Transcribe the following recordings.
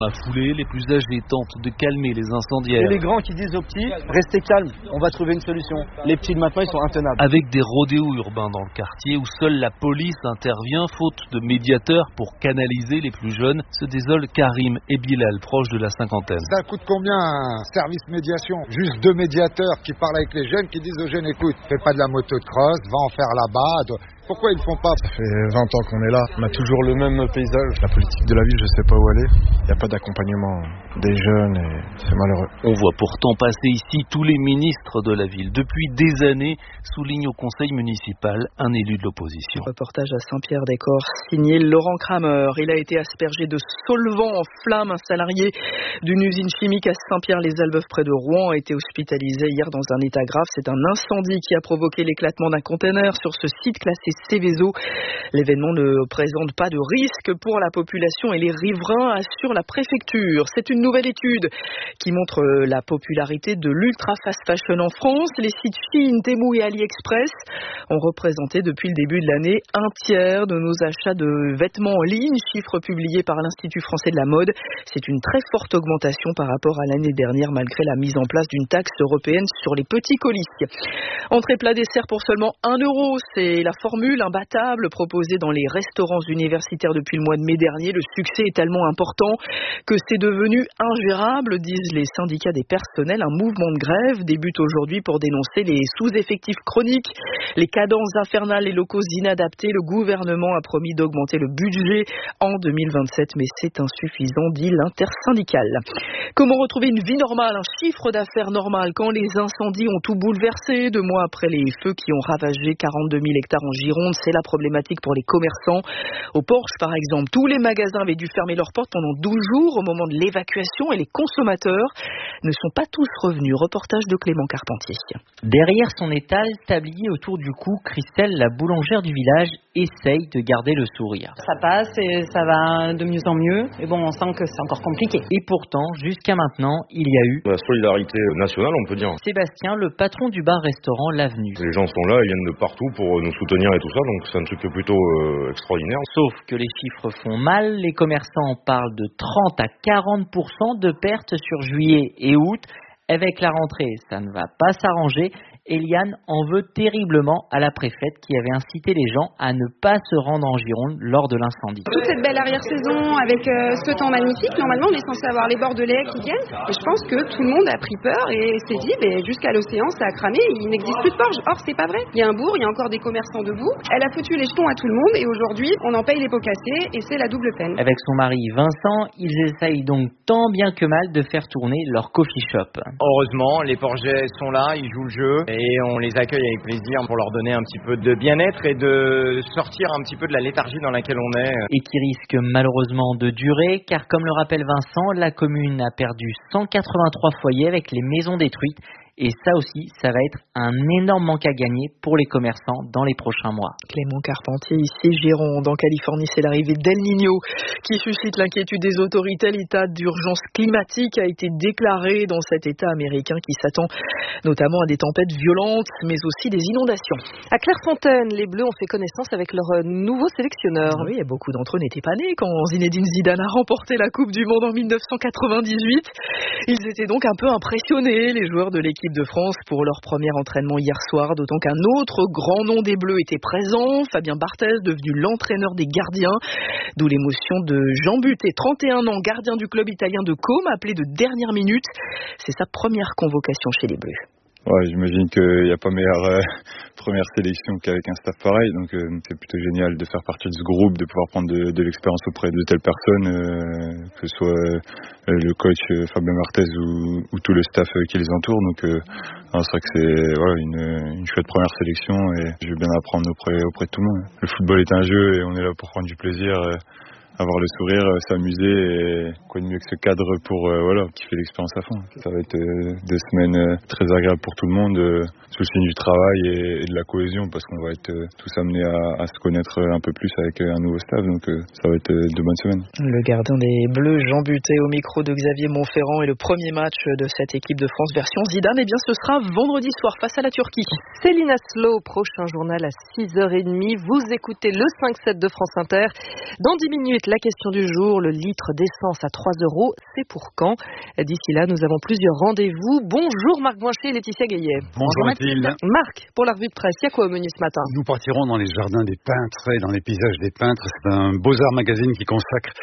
La foulée, les plus âgés tentent de calmer les incendiaires. Et les grands qui disent aux petits, restez calmes, on va trouver une solution. Les petits de maintenant, ils sont intenables. Avec des rodéos urbains dans le quartier où seule la police intervient, faute de médiateurs pour canaliser les plus jeunes, se désolent Karim et Bilal, proches de la cinquantaine. Ça coûte combien un service médiation? Juste 2 médiateurs qui parlent avec les jeunes, qui disent aux jeunes, écoute, fais pas de la moto de cross, va en faire là-bas. Pourquoi ils ne font pas? Ça fait 20 ans qu'on est là, on a toujours le même paysage. La politique de la ville, je ne sais pas où aller. Il n'y a pas d'accompagnement des jeunes et c'est malheureux. On voit pourtant passer ici tous les ministres de la ville. Depuis des années, souligne au conseil municipal un élu de l'opposition. Reportage à Saint-Pierre-des-Corps, signé Laurent Kramer. Il a été aspergé de solvant en flammes. Un salarié d'une usine chimique à Saint-Pierre-les-Albeufs près de Rouen a été hospitalisé hier dans un état grave. C'est un incendie qui a provoqué l'éclatement d'un conteneur sur ce site classé Céveso. L'événement ne présente pas de risque pour la population et les riverains, assure la préfecture. C'est une nouvelle étude qui montre la popularité de l'ultra fast fashion en France. Les sites Shein, Temu et AliExpress ont représenté depuis le début de l'année un tiers de nos achats de vêtements en ligne, chiffre publié par l'Institut français de la mode. C'est une très forte augmentation par rapport à l'année dernière, malgré la mise en place d'une taxe européenne sur les petits colis. Entrée plat dessert pour seulement 1 €, c'est la formule imbattable proposée dans les restaurants universitaires depuis le mois de mai dernier. Le succès est tellement important que c'est devenu ingérable, disent les syndicats des personnels. Un mouvement de grève débute aujourd'hui pour dénoncer les sous-effectifs chroniques, les cadences infernales, les locaux inadaptés. Le gouvernement a promis d'augmenter le budget en 2027, mais c'est insuffisant, dit l'intersyndicale. Comment retrouver une vie normale, un chiffre d'affaires normal quand les incendies ont tout bouleversé? 2 mois après les feux qui ont ravagé 42 000 hectares en Gironde, c'est la problématique pour les commerçants. Au Porche, par exemple, tous les magasins avaient dû fermer leurs portes pendant 12 jours au moment de l'évacuation et les consommateurs ne sont pas tous revenus. Reportage de Clément Carpentier. Derrière son étal tablier autour du cou, Christelle, la boulangère du village, essaye de garder le sourire. Ça passe et ça va de mieux en mieux. Et bon, on sent que c'est encore compliqué. Et pourtant, jusqu'à maintenant, il y a eu la solidarité nationale, on peut dire. Sébastien, le patron du bar-restaurant L'Avenue. Les gens sont là, ils viennent de partout pour nous soutenir et tout ça, donc c'est un truc plutôt extraordinaire. Sauf que les chiffres font mal. Les commerçants parlent de 30 à 40% de pertes sur juillet et août. Avec la rentrée, ça ne va pas s'arranger. Eliane en veut terriblement à la préfète qui avait incité les gens à ne pas se rendre en Gironde lors de l'incendie. Toute cette belle arrière-saison avec ce temps magnifique, normalement on est censé avoir les bordelais qui viennent et je pense que tout le monde a pris peur et s'est dit jusqu'à l'océan ça a cramé, il n'existe plus de port. Or c'est pas vrai, il y a un bourg, il y a encore des commerçants debout, elle a foutu les jetons à tout le monde et aujourd'hui on en paye les pots cassés et c'est la double peine. Avec son mari Vincent, ils essayent donc tant bien que mal de faire tourner leur coffee shop. Heureusement, les Porgais sont là, ils jouent le jeu et on les accueille avec plaisir pour leur donner un petit peu de bien-être et de sortir un petit peu de la léthargie dans laquelle on est. Et qui risque malheureusement de durer car comme le rappelle Vincent, la commune a perdu 183 foyers avec les maisons détruites. Et ça aussi, ça va être un énorme manque à gagner pour les commerçants dans les prochains mois. Clément Carpentier, ici Gironde. En Californie, c'est l'arrivée d'El Niño qui suscite l'inquiétude des autorités. L'état d'urgence climatique a été déclaré dans cet État américain qui s'attend notamment à des tempêtes violentes, mais aussi des inondations. À Clairefontaine, les Bleus ont fait connaissance avec leur nouveau sélectionneur. Oui, et beaucoup d'entre eux n'étaient pas nés quand Zinedine Zidane a remporté la Coupe du Monde en 1998. Ils étaient donc un peu impressionnés, les joueurs de l'équipe de France, pour leur premier entraînement hier soir, d'autant qu'un autre grand nom des Bleus était présent, Fabien Barthez, devenu l'entraîneur des gardiens, d'où l'émotion de Jean Buté, 31 ans, gardien du club italien de Côme, appelé de dernière minute. C'est sa première convocation chez les Bleus. Ouais, j'imagine qu'il n'y a pas meilleure première sélection qu'avec un staff pareil, donc c'est plutôt génial de faire partie de ce groupe, de pouvoir prendre de l'expérience auprès de telles personnes, que ce soit le coach Fabien Barthez ou tout le staff qui les entoure. Donc c'est vrai que c'est une chouette première sélection et je vais bien apprendre auprès de tout le monde. Le football est un jeu et on est là pour prendre du plaisir. Avoir le sourire, s'amuser et quoi de mieux que ce cadre pour kiffer l'expérience à fond. Ça va être 2 semaines très agréables pour tout le monde, sous le signe du travail et de la cohésion parce qu'on va être tous amenés à se connaître un peu plus avec un nouveau staff, donc ça va être 2 bonnes semaines. Le gardien des Bleus, Jean Buté, au micro de Xavier Montferrand, et le premier match de cette équipe de France version Zidane, ce sera vendredi soir face à la Turquie. Céline Aslo, prochain journal à 6h30. Vous écoutez le 5-7 de France Inter. Dans 10 minutes, la question du jour, le litre d'essence à 3 € l'Euro, c'est pour quand? D'ici là, nous avons plusieurs rendez-vous. Bonjour Marc Blanchet et Laetitia Gaillet. Bonjour Mathilde. Marc, pour la revue de presse, il y a quoi au menu ce matin? Nous partirons dans les jardins des peintres et dans les paysages des peintres. C'est un Beaux-Arts magazine qui consacre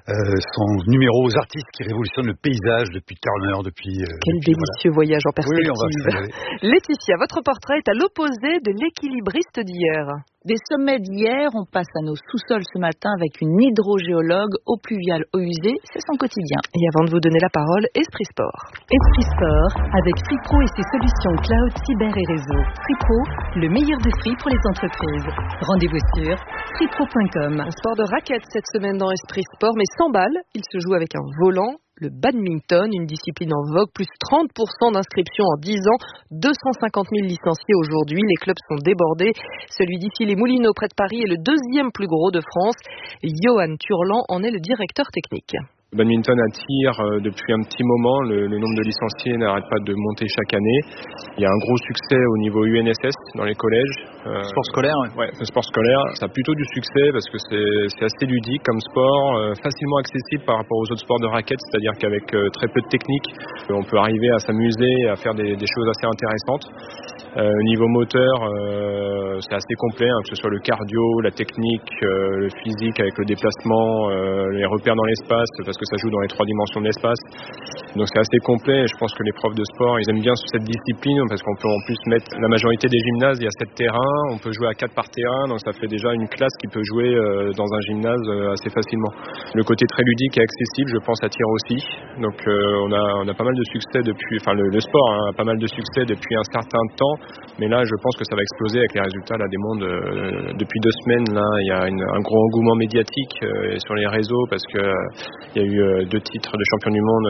son numéro aux artistes qui révolutionnent le paysage depuis Turner, Quel délicieux voyage en perspective. Oui, Laetitia, votre portrait est à l'opposé de l'équilibriste d'hier. Des sommets d'hier, on passe à nos sous-sols ce matin avec une hydrogéologue eau pluviale eau usée, c'est son quotidien. Et avant de vous donner la parole, Esprit Sport. Esprit Sport, avec FreePro et ses solutions cloud, cyber et réseau. FreePro, le meilleur de free pour les entreprises. Rendez-vous sur freepro.com. Un sport de raquette cette semaine dans Esprit Sport, mais sans balle, il se joue avec un volant. Le badminton, une discipline en vogue, plus 30% d'inscriptions en 10 ans, 250 000 licenciés aujourd'hui. Les clubs sont débordés. Celui d'ici les Moulineaux près de Paris est le deuxième plus gros de France. Johan Turlan en est le directeur technique. Le badminton attire depuis un petit moment. Le nombre de licenciés n'arrête pas de monter chaque année. Il y a un gros succès au niveau UNSS dans les collèges. Sport scolaire, ouais, le sport scolaire, ça a plutôt du succès parce que c'est assez ludique comme sport, facilement accessible par rapport aux autres sports de raquettes, c'est-à-dire qu'avec très peu de technique, on peut arriver à s'amuser et à faire des choses assez intéressantes. Au niveau moteur, c'est assez complet, que ce soit le cardio, la technique, le physique avec le déplacement, les repères dans l'espace, parce que ça joue dans les 3 dimensions de l'espace. Donc c'est assez complet et je pense que les profs de sport, ils aiment bien cette discipline parce qu'on peut en plus mettre la majorité des gymnases, il y a 7 terrains, on peut jouer à 4 par terrain, donc ça fait déjà une classe qui peut jouer dans un gymnase assez facilement. Le côté très ludique et accessible, je pense, attire aussi. Donc on a pas mal de succès depuis, le sport a pas mal de succès depuis un certain temps, mais là je pense que ça va exploser avec les résultats là, des mondes. Depuis 2 semaines, là, il y a un gros engouement médiatique sur les réseaux parce que il y a eu 2 titres de champion du monde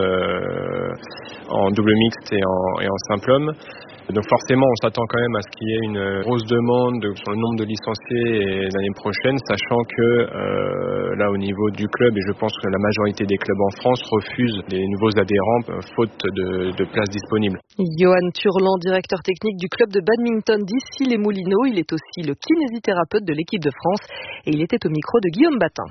en double mixte et en simple homme. Donc forcément, on s'attend quand même à ce qu'il y ait une grosse demande sur le nombre de licenciés l'année prochaine, sachant que là au niveau du club, et je pense que la majorité des clubs en France refusent des nouveaux adhérents faute de places disponibles. Johan Turlan, directeur technique du club de badminton d'ici les Moulineaux, il est aussi le kinésithérapeute de l'équipe de France et il était au micro de Guillaume Batin.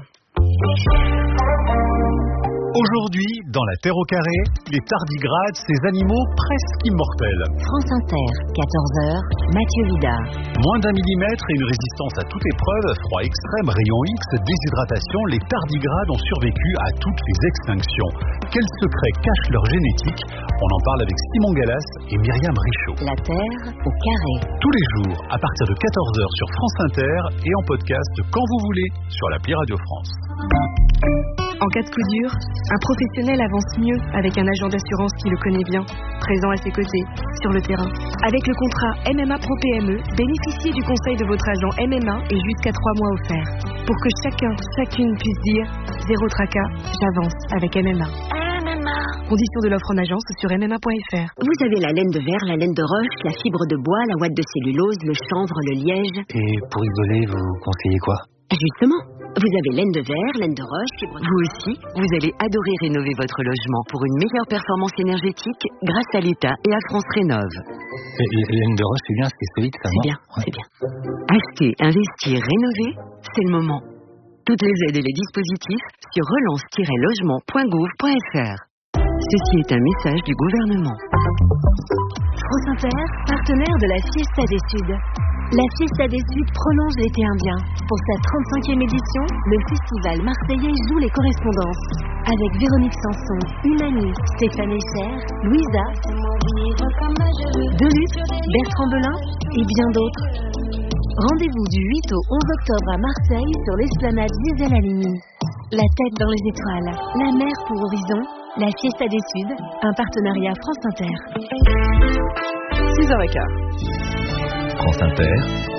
Aujourd'hui, dans la Terre au carré, les tardigrades, ces animaux presque immortels. France Inter, 14h, Mathieu Vidard. Moins d'1 millimètre et une résistance à toute épreuve, froid extrême, rayon X, déshydratation, les tardigrades ont survécu à toutes les extinctions. Quels secrets cachent leur génétique? On en parle avec Simon Gallas et Myriam Richaud. La Terre au carré. Tous les jours, à partir de 14h sur France Inter et en podcast quand vous voulez sur l'appli Radio France. En cas de coup dur, un professionnel avance mieux avec un agent d'assurance qui le connaît bien, présent à ses côtés, sur le terrain. Avec le contrat MMA Pro PME, bénéficiez du conseil de votre agent MMA et jusqu'à 3 mois offerts. Pour que chacune puisse dire « Zéro tracas, j'avance avec MMA ». Conditions de l'offre en agence sur MMA.fr. Vous avez la laine de verre, la laine de roche, la fibre de bois, la ouate de cellulose, le chanvre, le liège. Et pour isoler, vous conseillez quoi? Justement, vous avez laine de verre, laine de roche, fibre de... Vous aussi, vous allez adorer rénover votre logement pour une meilleure performance énergétique grâce à l'État et à France Rénov'. Laine de roche, c'est bien, c'est solide, ça va? C'est bien. Acheter, investir, rénover, c'est le moment. Toutes les aides et les dispositifs sur relance-logement.gouv.fr. Ceci est un message du gouvernement. France Inter, partenaire de la Fiesta des Suds. La Fiesta des Suds prolonge l'été indien. Pour sa 35e édition, le festival marseillais joue les correspondances. Avec Véronique Sanson, Unani, Stéphane Echer, Louisa, Deluxe, Bertrand Belin et bien d'autres. Rendez-vous du 8 au 11 octobre à Marseille sur l'esplanade Gisèle Halimi. La tête dans les étoiles, la mer pour horizon, la Fiesta des Suds, un partenariat France Inter. 6h15. France Inter,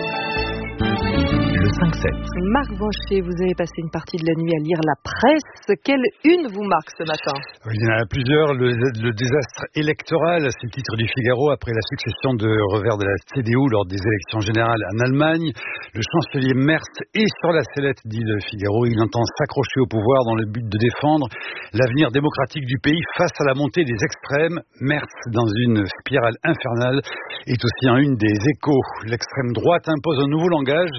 le 5-7. Marc Blanchet, vous avez passé une partie de la nuit à lire la presse. Quelle une vous marque ce matin? Il y en a plusieurs. Le désastre électoral, c'est le titre du Figaro après la succession de revers de la CDU lors des élections générales en Allemagne. Le chancelier Merz est sur la sellette, dit le Figaro. Il entend s'accrocher au pouvoir dans le but de défendre l'avenir démocratique du pays face à la montée des extrêmes. Merz, dans une spirale infernale, est aussi en une des Échos. L'extrême droite impose un nouveau langage. C'est le gros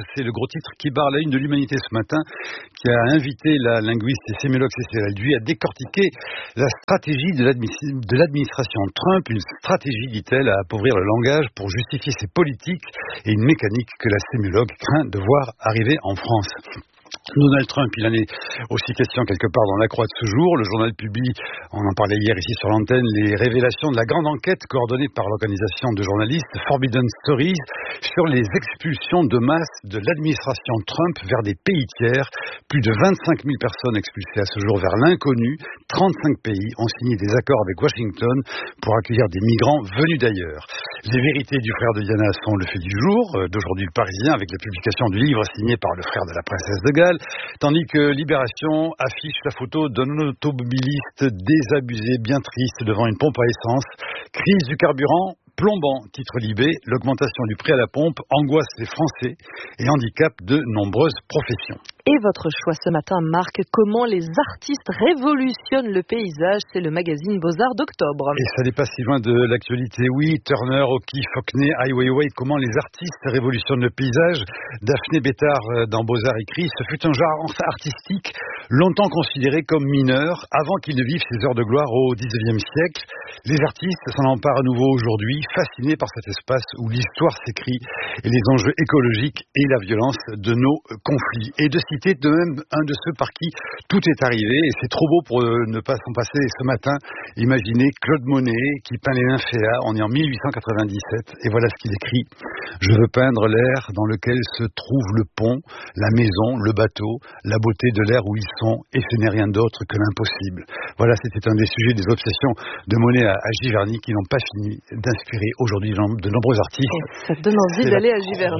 titre qui barre la une de l'Humanité ce matin, qui a invité la linguiste et sémiologue Cécile Alduy à décortiquer la stratégie de l'administration Trump, une stratégie, dit-elle, à appauvrir le langage pour justifier ses politiques et une mécanique que la sémiologue craint de voir arriver en France. Donald Trump, il en est aussi question quelque part dans la Croix de ce jour. Le journal publie, on en parlait hier ici sur l'antenne, les révélations de la grande enquête coordonnée par l'organisation de journalistes Forbidden Stories sur les expulsions de masse de l'administration Trump vers des pays tiers. Plus de 25 000 personnes expulsées à ce jour vers l'inconnu. 35 pays ont signé des accords avec Washington pour accueillir des migrants venus d'ailleurs. Les vérités du frère de Diana sont le fait du jour, d'aujourd'hui le Parisien, avec la publication du livre signé par le frère de la princesse de Galles. Tandis que Libération affiche la photo d'un automobiliste désabusé, bien triste, devant une pompe à essence. Crise du carburant plombant, titre Libé, l'augmentation du prix à la pompe angoisse les Français et handicape de nombreuses professions. Et votre choix ce matin marque comment les artistes révolutionnent le paysage. C'est le magazine Beaux-Arts d'octobre. Et ça n'est pas si loin de l'actualité. Oui, Turner, O'Keeffe, Hockney, Ai Weiwei, comment les artistes révolutionnent le paysage. Daphné Bétard dans Beaux-Arts écrit, ce fut un genre artistique longtemps considéré comme mineur avant qu'il ne vive ses heures de gloire au XIXe siècle. Les artistes s'en emparent à nouveau aujourd'hui, fascinés par cet espace où l'histoire s'écrit et les enjeux écologiques et la violence de nos conflits. Et de citer de même un de ceux par qui tout est arrivé, et c'est trop beau pour ne pas s'en passer ce matin. Imaginez Claude Monet qui peint les nymphéas, on est en 1897, et voilà ce qu'il écrit. Je veux peindre l'air dans lequel se trouve le pont, la maison, le bateau, la beauté de l'air où ils sont, et ce n'est rien d'autre que l'impossible. Voilà, c'était un des sujets des obsessions de Monet à Giverny qui n'ont pas fini d'inspirer aujourd'hui de nombreux artistes. Ça te donne envie d'aller à Giverny.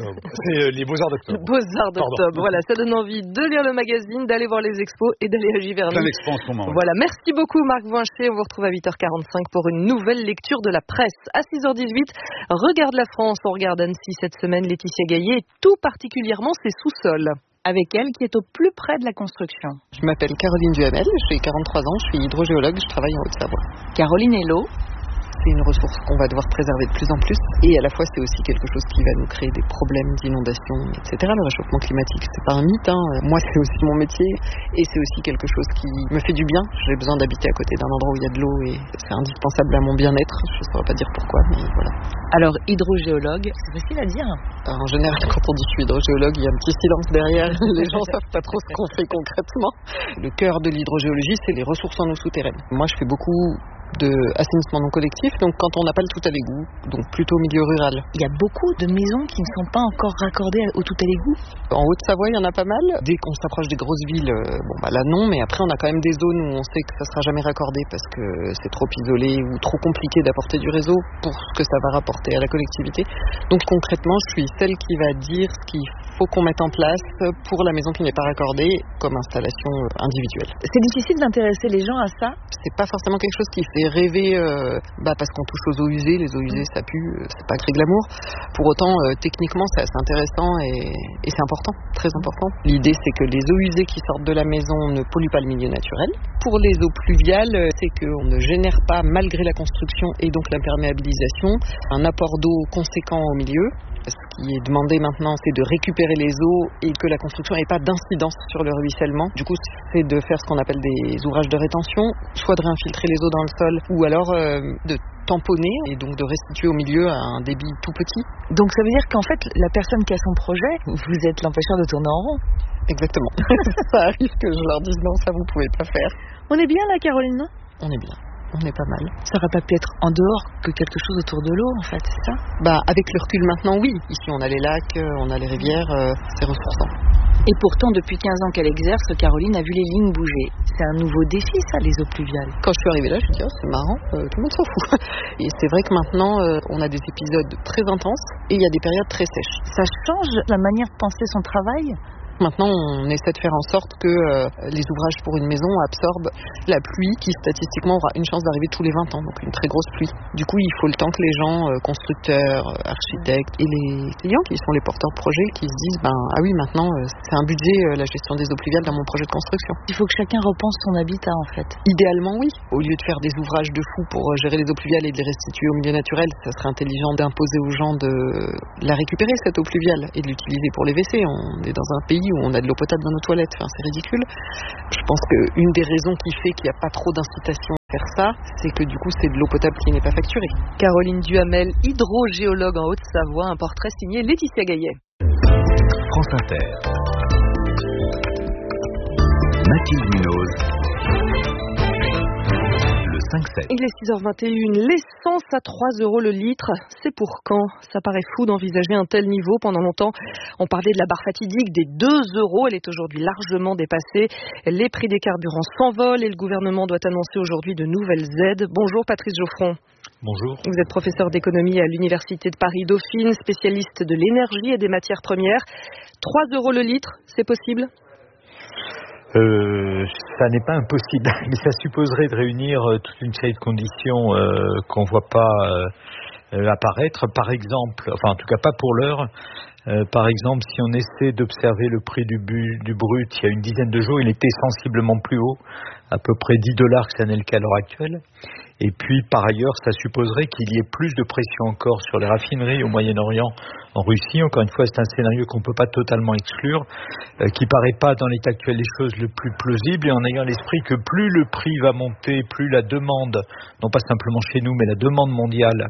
C'est les Beaux-Arts d'octobre. Beaux-Arts d'octobre, voilà, ça donne envie de lire le magazine, d'aller voir les expos et d'aller à Giverny. Plein d'expos en ce moment. Voilà, merci beaucoup Marc Voinchet, on vous retrouve à 8h45 pour une nouvelle lecture de la presse. À 6h18, regarde la France, on regarde Annecy cette semaine, Laetitia Gaillet, et tout particulièrement ses sous-sols. Avec elle qui est au plus près de la construction. Je m'appelle Caroline Duhamel, j'ai 43 ans, je suis hydrogéologue, je travaille en Haute-Savoie. Caroline et l'eau. C'est une ressource qu'on va devoir préserver de plus en plus et à la fois c'est aussi quelque chose qui va nous créer des problèmes d'inondation, etc. Le réchauffement climatique, c'est pas un mythe, hein. Moi c'est aussi mon métier et c'est aussi quelque chose qui me fait du bien. J'ai besoin d'habiter à côté d'un endroit où il y a de l'eau et c'est indispensable à mon bien-être. Je ne saurais pas dire pourquoi, mais voilà. Alors hydrogéologue, c'est facile à dire. En général, quand on dit je suis hydrogéologue, il y a un petit silence derrière. Les gens savent pas trop ce qu'on fait concrètement. Le cœur de l'hydrogéologie, c'est les ressources en eau souterraine. Moi, je fais beaucoup de assainissement non collectif, donc quand on n'a pas le tout à l'égout, donc plutôt au milieu rural. Il y a beaucoup de maisons qui ne sont pas encore raccordées au tout à l'égout. En Haute-Savoie, il y en a pas mal. Dès qu'on s'approche des grosses villes, là non, mais après on a quand même des zones où on sait que ça sera jamais raccordé parce que c'est trop isolé ou trop compliqué d'apporter du réseau pour ce que ça va rapporter à la collectivité. Donc concrètement, je suis celle qui va dire ce qu'il faut qu'on mette en place pour la maison qui n'est pas raccordée comme installation individuelle. C'est difficile d'intéresser les gens à ça? C'est pas forcément quelque chose qui fait rêver parce qu'on touche aux eaux usées. Les eaux usées ça pue, c'est pas très glamour. Pour autant techniquement c'est assez intéressant et c'est important, très important. L'idée c'est que les eaux usées qui sortent de la maison ne polluent pas le milieu naturel. Pour les eaux pluviales, c'est qu'on ne génère pas malgré la construction et donc l'imperméabilisation un apport d'eau conséquent au milieu. Ce qui est demandé maintenant, c'est de récupérer les eaux et que la construction n'ait pas d'incidence sur le ruissellement. Du coup, c'est de faire ce qu'on appelle des ouvrages de rétention, soit de réinfiltrer les eaux dans le sol, ou alors de tamponner et donc de restituer au milieu à un débit tout petit. Donc ça veut dire qu'en fait, la personne qui a son projet, vous êtes l'empêcheur de tourner en rond. Exactement. Ça arrive que je leur dise non, ça vous pouvez pas faire. On est bien là, Caroline, non? On est bien. On est pas mal. Ça aurait pas pu être en dehors que quelque chose autour de l'eau, en fait, c'est ça? Avec le recul maintenant, oui. Ici, on a les lacs, on a les rivières, c'est ressourçant. Et pourtant, depuis 15 ans qu'elle exerce, Caroline a vu les lignes bouger. C'est un nouveau défi, ça, les eaux pluviales. Quand je suis arrivée là, je me dis, c'est marrant, tout le monde s'en fout. Et c'est vrai que maintenant, on a des épisodes très intenses et il y a des périodes très sèches. Ça change la manière de penser son travail? Maintenant, on essaie de faire en sorte que les ouvrages pour une maison absorbent la pluie qui statistiquement aura une chance d'arriver tous les 20 ans, donc une très grosse pluie. Du coup, il faut le temps que les gens, constructeurs, architectes et les clients qui sont les porteurs de projets, qui se disent ah oui, maintenant c'est un budget la gestion des eaux pluviales dans mon projet de construction. Il faut que chacun repense son habitat en fait. Idéalement oui. Au lieu de faire des ouvrages de fou pour gérer les eaux pluviales et de les restituer au milieu naturel, ça serait intelligent d'imposer aux gens de la récupérer cette eau pluviale et de l'utiliser pour les WC. On est dans un pays où on a de l'eau potable dans nos toilettes, c'est ridicule. Je pense qu'une des raisons qui fait qu'il n'y a pas trop d'incitation à faire ça, c'est que du coup c'est de l'eau potable qui n'est pas facturée. Caroline Duhamel, hydrogéologue en Haute-Savoie, un portrait signé Laetitia Gaillet. France Inter. Mathilde Munoz. Le 5-7. Il est 6h21. L'essence à 3 € le litre, c'est pour quand? Ça paraît fou d'envisager un tel niveau. Pendant longtemps, on parlait de la barre fatidique des 2 €. Elle est aujourd'hui largement dépassée. Les prix des carburants s'envolent et le gouvernement doit annoncer aujourd'hui de nouvelles aides. Bonjour Patrice Geoffron. Bonjour. Vous êtes professeur d'économie à l'Université de Paris-Dauphine, spécialiste de l'énergie et des matières premières. 3 € le litre, c'est possible? Ça n'est pas impossible, mais ça supposerait de réunir toute une série de conditions qu'on ne voit pas apparaître. Par exemple, enfin en tout cas pas pour l'heure, par exemple si on essaie d'observer le prix du brut il y a une dizaine de jours, il était sensiblement plus haut, à peu près $10 que ça n'est le cas à l'heure actuelle. Et puis, par ailleurs, ça supposerait qu'il y ait plus de pression encore sur les raffineries au Moyen-Orient, en Russie. Encore une fois, c'est un scénario qu'on ne peut pas totalement exclure, qui paraît pas dans l'état actuel des choses le plus plausible, et en ayant à l'esprit que plus le prix va monter, plus la demande, non pas simplement chez nous, mais la demande mondiale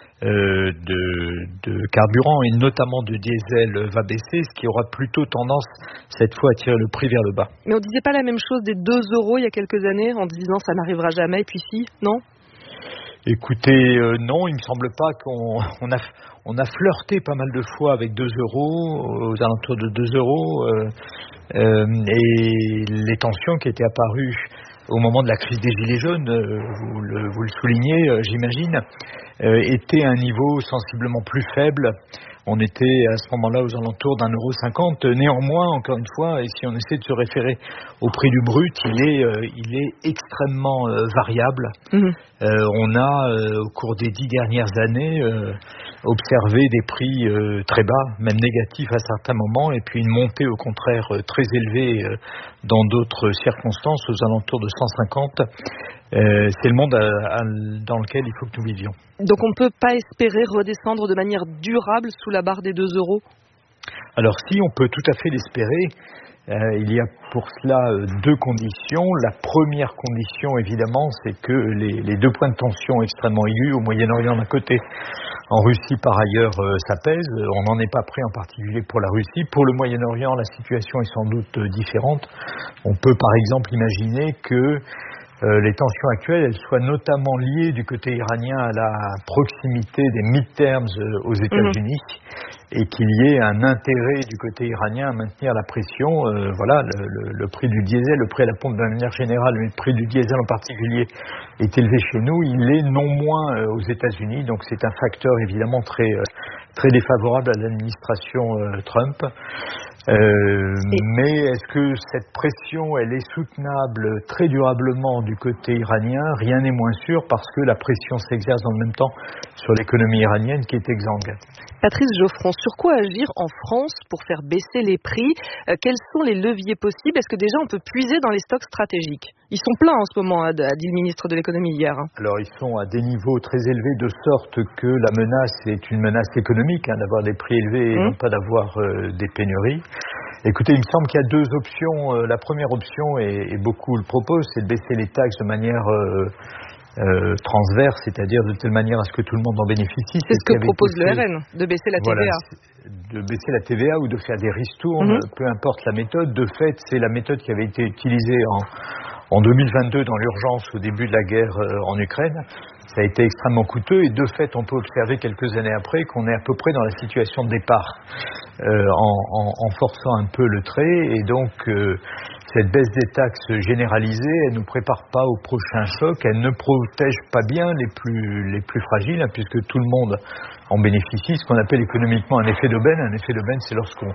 de carburant et notamment de diesel va baisser, ce qui aura plutôt tendance cette fois à tirer le prix vers le bas. Mais on disait pas la même chose des 2 € il y a quelques années, en disant ça n'arrivera jamais, et puis si, non? Écoutez, non, il me semble pas on a flirté pas mal de fois avec 2 €, aux alentours de 2 €, et les tensions qui étaient apparues au moment de la crise des Gilets jaunes, vous le soulignez, j'imagine, étaient à un niveau sensiblement plus faible. On était à ce moment-là aux alentours d'1,50 €. Néanmoins, encore une fois, et si on essaie de se référer au prix du brut, il est extrêmement variable. On a, au cours des 10 dernières années, observé des prix très bas, même négatifs à certains moments, et puis une montée au contraire très élevée dans d'autres circonstances, aux alentours de 150. C'est le monde dans lequel il faut que nous vivions. Donc on ne peut pas espérer redescendre de manière durable sous la barre des 2 €? Alors si, on peut tout à fait l'espérer. Il y a pour cela 2 conditions. La première condition, évidemment, c'est que les 2 points de tension extrêmement aigus, au Moyen-Orient d'un côté, en Russie par ailleurs, ça pèse. On n'en est pas prêt en particulier pour la Russie. Pour le Moyen-Orient, la situation est sans doute différente. On peut par exemple imaginer que les tensions actuelles, elles soient notamment liées du côté iranien à la proximité des midterms aux États-Unis, et qu'il y ait un intérêt du côté iranien à maintenir la pression. Voilà, le prix du diesel, le prix à la pompe de manière générale, mais le prix du diesel en particulier est élevé chez nous. Il est non moins aux États-Unis, donc c'est un facteur évidemment très défavorable à l'administration Trump. Mais est-ce que cette pression, elle est soutenable très durablement du côté iranien? Rien n'est moins sûr, parce que la pression s'exerce dans le même temps sur l'économie iranienne qui est exsangue. Patrice Geoffron, sur quoi agir en France pour faire baisser les prix? Quels sont les leviers possibles? Est-ce que déjà on peut puiser dans les stocks stratégiques? Ils sont pleins en ce moment, a dit le ministre de l'économie hier. Alors ils sont à des niveaux très élevés, de sorte que la menace est une menace économique, d'avoir des prix élevés et non pas d'avoir des pénuries. Écoutez, il me semble qu'il y a 2 options. La première option, et beaucoup le proposent, c'est de baisser les taxes de manière transverse, c'est-à-dire de telle manière à ce que tout le monde en bénéficie. C'est ce que propose le RN, de baisser la TVA. Voilà, de baisser la TVA ou de faire des ristournes, peu importe la méthode. De fait, c'est la méthode qui avait été utilisée en 2022 dans l'urgence au début de la guerre en Ukraine. Ça a été extrêmement coûteux, et de fait, on peut observer quelques années après qu'on est à peu près dans la situation de départ, en forçant un peu le trait, et donc cette baisse des taxes généralisée, elle ne nous prépare pas au prochain choc, elle ne protège pas bien les plus fragiles, puisque tout le monde en bénéficie, ce qu'on appelle économiquement un effet d'aubaine. Un effet d'aubaine, c'est lorsqu'on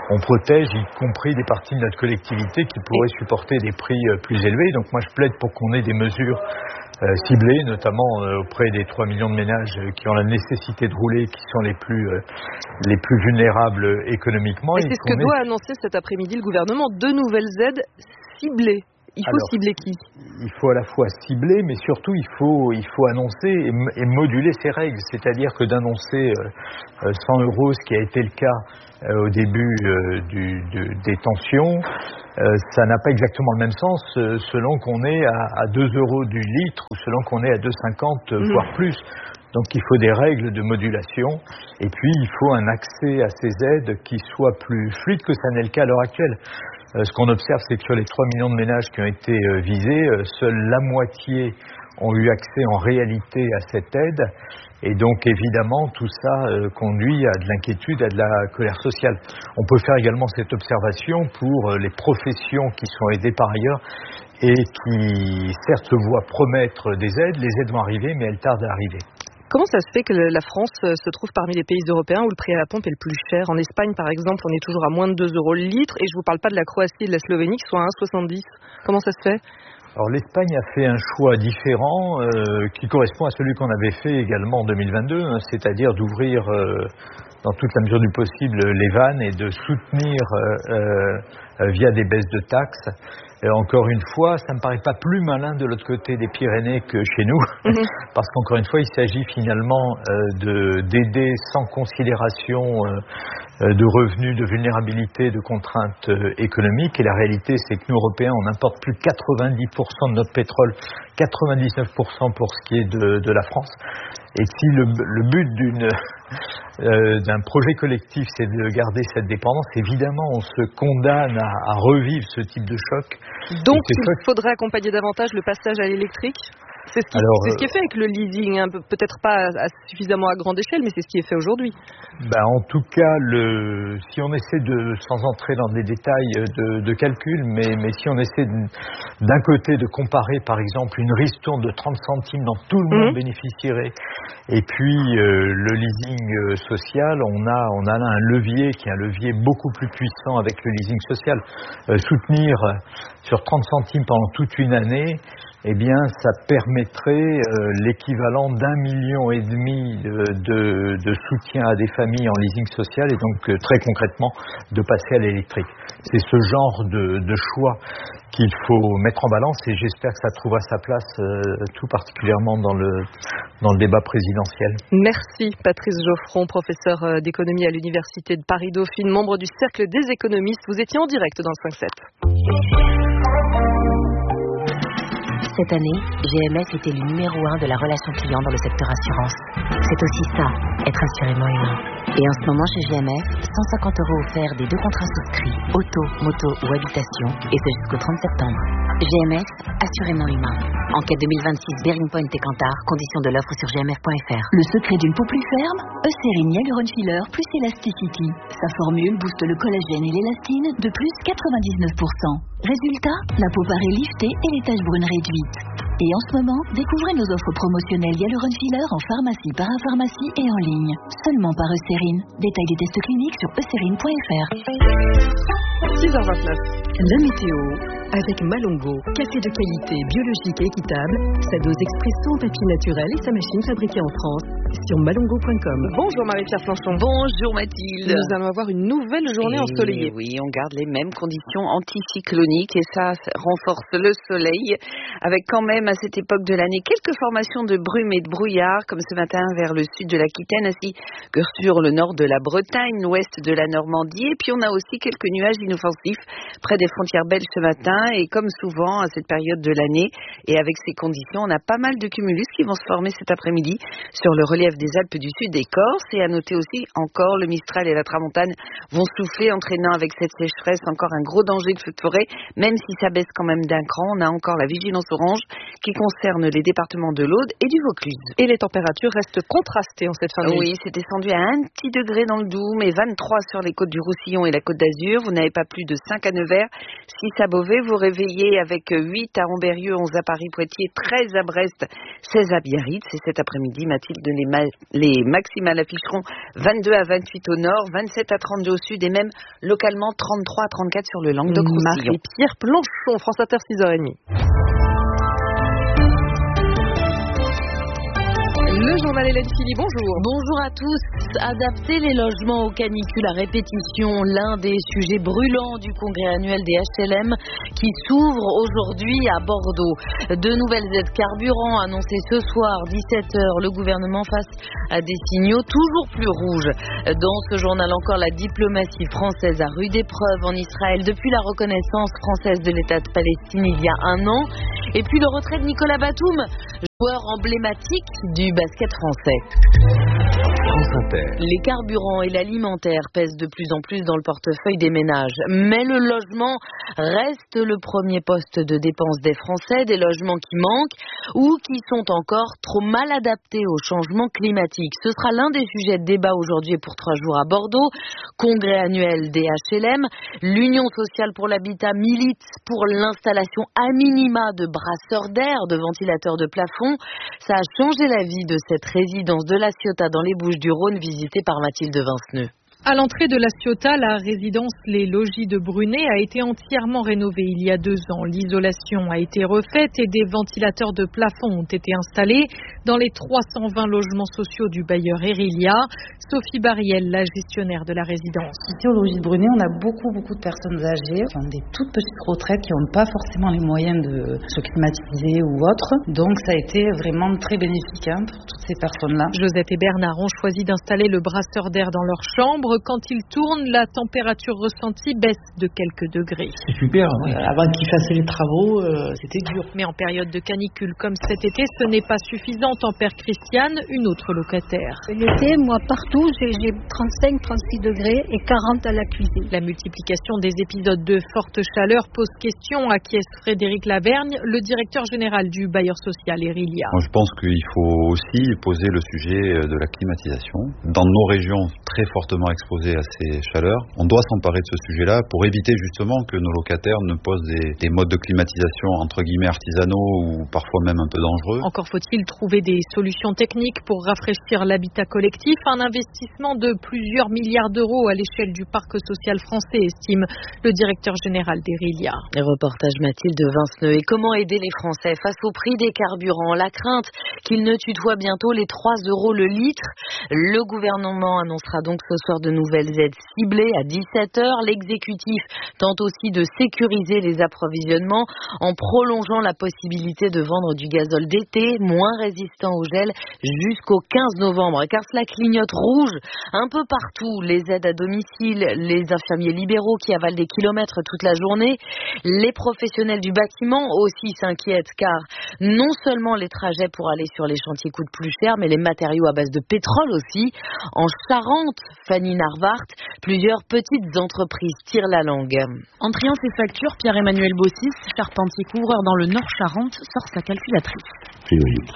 on protège y compris des parties de notre collectivité qui pourraient supporter des prix plus élevés. Donc moi je plaide pour qu'on ait des mesures ciblées, notamment auprès des 3 millions de ménages qui ont la nécessité de rouler, qui sont les plus vulnérables économiquement. Et c'est ce que doit annoncer cet après-midi le gouvernement, 2 nouvelles aides ciblées. Il faut cibler qui ? Il faut à la fois cibler, mais surtout il faut annoncer et moduler ces règles. C'est-à-dire que d'annoncer 100 €, ce qui a été le cas au début des tensions, ça n'a pas exactement le même sens selon qu'on est à 2 € du litre ou selon qu'on est à 2,50 voire plus. Donc il faut des règles de modulation et puis il faut un accès à ces aides qui soit plus fluide que ça n'est le cas à l'heure actuelle. Ce qu'on observe, c'est que sur les 3 millions de ménages qui ont été visés, seule la moitié ont eu accès en réalité à cette aide. Et donc, évidemment, tout ça conduit à de l'inquiétude, à de la colère sociale. On peut faire également cette observation pour les professions qui sont aidées par ailleurs et qui, certes, se voient promettre des aides. Les aides vont arriver, mais elles tardent à arriver. Comment ça se fait que la France se trouve parmi les pays européens où le prix à la pompe est le plus cher ? En Espagne, par exemple, on est toujours à moins de 2 € le litre. Et je ne vous parle pas de la Croatie et de la Slovénie qui sont à 1,70 €. Comment ça se fait ? Alors l'Espagne a fait un choix différent qui correspond à celui qu'on avait fait également en 2022, c'est-à-dire d'ouvrir dans toute la mesure du possible les vannes et de soutenir via des baisses de taxes. Et encore une fois, ça ne me paraît pas plus malin de l'autre côté des Pyrénées que chez nous, parce qu'encore une fois, il s'agit finalement d'aider sans considération de revenus, de vulnérabilité, de contraintes économiques. Et la réalité, c'est que nous, Européens, on n'importe plus 90% de notre pétrole, 99% pour ce qui est de la France. Et si le but d'un projet collectif, c'est de garder cette dépendance, évidemment, on se condamne à revivre ce type de choc. Donc, il faudrait accompagner davantage le passage à l'électrique ? C'est ce qui est fait avec le leasing, hein. Peut-être pas suffisamment à grande échelle, mais c'est ce qui est fait aujourd'hui. En tout cas, si on essaie sans entrer dans des détails de calcul, mais si on essaie d'un côté de comparer par exemple une ristourne de 30 centimes dont tout le monde bénéficierait, et puis le leasing social, on a là un levier qui est un levier beaucoup plus puissant avec le leasing social. Soutenir sur 30 centimes pendant toute une année, eh bien, ça permettrait l'équivalent d'1,5 million de soutien à des familles en leasing social et donc très concrètement de passer à l'électrique. C'est ce genre de choix qu'il faut mettre en balance et j'espère que ça trouvera sa place tout particulièrement dans le débat présidentiel. Merci Patrice Geoffron, professeur d'économie à l'Université de Paris-Dauphine, membre du Cercle des économistes. Vous étiez en direct dans le 5-7. Cette année, GMF était le numéro 1 de la relation client dans le secteur assurance. C'est aussi ça, être assurément humain. Et en ce moment chez GMF, 150 € offerts des 2 contrats souscrits, auto, moto ou habitation, et ce jusqu'au 30 septembre. GMF, assurément humain. Enquête 2026 Bearing Point et Kantar, conditions de l'offre sur gmf.fr. Le secret d'une peau plus ferme, Eucérine Hyaluron Filler plus Elasticity. Sa formule booste le collagène et l'élastine de plus 99%. Résultat, la peau paraît liftée et les taches brunes réduites. Et en ce moment, découvrez nos offres promotionnelles Hyaluron Filler en pharmacie, parapharmacie et en ligne. Seulement par Eucérine. Détail des tests cliniques sur eucérine.fr. 6h29. La météo avec Malongo. Café de qualité, biologique et équitable. Sa dose expresso en papier naturel et sa machine fabriquée en France. Sur malongo.com. Bonjour Marie-Pierre Planchon. Bonjour Mathilde. Nous allons avoir une nouvelle journée ensoleillée. Oui, on garde les mêmes conditions anticycloniques et ça renforce le soleil. Avec quand même à cette époque de l'année quelques formations de brume et de brouillard comme ce matin vers le sud de l'Aquitaine ainsi que sur le nord de la Bretagne, l'ouest de la Normandie. Et puis on a aussi quelques nuages inoffensifs près des frontières belges ce matin. Et comme souvent à cette période de l'année et avec ces conditions, on a pas mal de cumulus qui vont se former cet après-midi sur le relief des Alpes du Sud et Corse. Et à noter aussi encore le Mistral et la Tramontane vont souffler, entraînant avec cette sécheresse encore un gros danger de feu de forêt. Même si ça baisse quand même d'un cran, on a encore la vigilance orange qui concerne les départements de l'Aude et du Vaucluse. Et les températures restent contrastées en cette fin de nuit. Oui, c'est descendu à 1 petit degré dans le Doubs et 23 sur les côtes du Roussillon et la Côte d'Azur. Vous n'avez pas plus de 5 à Nevers, 6 à Beauvais. Vous réveillez avec 8 à Ambérieu, 11 à Paris-Poitiers, 13 à Brest, 16 à Biarritz. Et cet après-midi, Mathilde, les Les maximales afficheront 22 à 28 au nord, 27 à 32 au sud et même localement 33 à 34 sur le Languedoc-Roussillon. Marie-Pierre Planchon, France Inter, 6h30. Le journal Hélène Philly, bonjour. Bonjour à tous. Adapter les logements aux canicules à répétition, l'un des sujets brûlants du congrès annuel des HLM qui s'ouvre aujourd'hui à Bordeaux. De nouvelles aides carburant annoncées ce soir, 17h, le gouvernement face à des signaux toujours plus rouges. Dans ce journal encore, la diplomatie française à rude épreuve en Israël depuis la reconnaissance française de l'État de Palestine il y a un an. Et puis le retrait de Nicolas Batum, joueur emblématique du basket français. Les carburants et l'alimentaire pèsent de plus en plus dans le portefeuille des ménages. Mais le logement reste le premier poste de dépense des Français, des logements qui manquent ou qui sont encore trop mal adaptés au changement climatique. Ce sera l'un des sujets de débat aujourd'hui pour 3 jours à Bordeaux. Congrès annuel des HLM. L'Union sociale pour l'habitat milite pour l'installation à minima de brasseurs d'air, de ventilateurs de plafond. Ça a changé la vie de cette résidence de la Ciotat dans les Bouches-du-Rhône visitée par Mathilde Vinceneux. À l'entrée de la Ciotat, la résidence Les Logis de Brunet a été entièrement rénovée il y a 2 ans. L'isolation a été refaite et des ventilateurs de plafond ont été installés dans les 320 logements sociaux du bailleur Erilia. Sophie Bariel, la gestionnaire de la résidence. Ici au Logis de Brunet, on a beaucoup de personnes âgées qui ont des toutes petites retraites, qui n'ont pas forcément les moyens de se climatiser ou autre. Donc ça a été vraiment très bénéfique pour toutes ces personnes-là. Josette et Bernard ont choisi d'installer le brasseur d'air dans leur chambre. Quand ils tournent, la température ressentie baisse de quelques degrés. C'est super. Avant qu'ils fassent les travaux, c'était dur. Mais en période de canicule comme cet été, ce n'est pas suffisant, tempère Christiane, une autre locataire. L'été, moi, partout, j'ai 35-36 degrés et 40 à la cuisine. La multiplication des épisodes de forte chaleur pose question, acquiesce Frédéric Lavergne, le directeur général du bailleur social Erilia. Moi, je pense qu'il faut aussi poser le sujet de la climatisation. Dans nos régions très fortement exposées à ces chaleurs, on doit s'emparer de ce sujet-là pour éviter justement que nos locataires ne posent des modes de climatisation entre guillemets artisanaux ou parfois même un peu dangereux. Encore faut-il trouver des solutions techniques pour rafraîchir l'habitat collectif, un investissement de plusieurs milliards d'euros à l'échelle du parc social français, estime le directeur général d'Erilia. Reportage Mathilde Vinceneux. Et comment aider les Français face au prix des carburants? La crainte qu'ils ne tutoient bientôt les 3 € le litre. Le gouvernement annoncera donc ce soir de nouvelles aides ciblées à 17h. L'exécutif tente aussi de sécuriser les approvisionnements en prolongeant la possibilité de vendre du gazole d'été moins résistant au gel jusqu'au 15 novembre. Car cela clignote rouge un peu partout. Les aides à domicile, les infirmiers libéraux qui avalent des kilomètres toute la journée. Les professionnels du bâtiment aussi s'inquiètent car non seulement les trajets pour aller sur les chantiers coûtent plus cher, mais les matériaux à base de pétrole aussi. En Charente, Fanny Narvart, plusieurs petites entreprises tirent la langue. En triant ses factures, Pierre-Emmanuel Bossis, charpentier couvreur dans le Nord Charente, sort sa calculatrice. Prix au litre.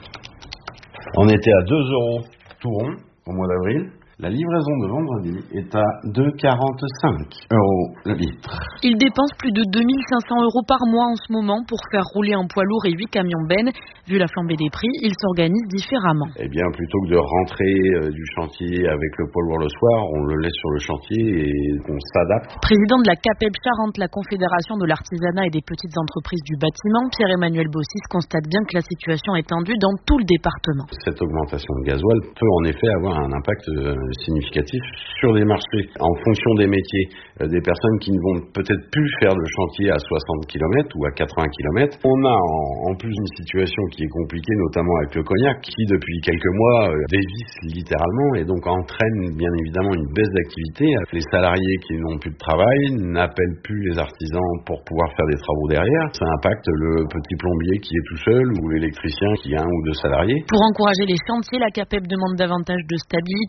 On était à 2 € tout rond au mois d'avril. La livraison de vendredi est à 2,45 € le litre. Il dépense plus de 2 500 € par mois en ce moment pour faire rouler un poids lourd et 8 camions bennes. Vu la flambée des prix, il s'organise différemment. Eh bien, plutôt que de rentrer du chantier avec le poids lourd le soir, on le laisse sur le chantier et on s'adapte. Président de la CAPEB Charente, la Confédération de l'artisanat et des petites entreprises du bâtiment, Pierre-Emmanuel Bossis constate bien que la situation est tendue dans tout le département. Cette augmentation de gasoil peut en effet avoir un impact significatif sur les marchés. En fonction des métiers, des personnes qui ne vont peut-être plus faire le chantier à 60 km ou à 80 km. On a en plus une situation qui est compliquée, notamment avec le cognac, qui depuis quelques mois dévisse littéralement et donc entraîne bien évidemment une baisse d'activité. Les salariés qui n'ont plus de travail n'appellent plus les artisans pour pouvoir faire des travaux derrière. Ça impacte le petit plombier qui est tout seul ou l'électricien qui a 1 ou 2 salariés. Pour encourager les chantiers, la CAPEB demande davantage de stabilité après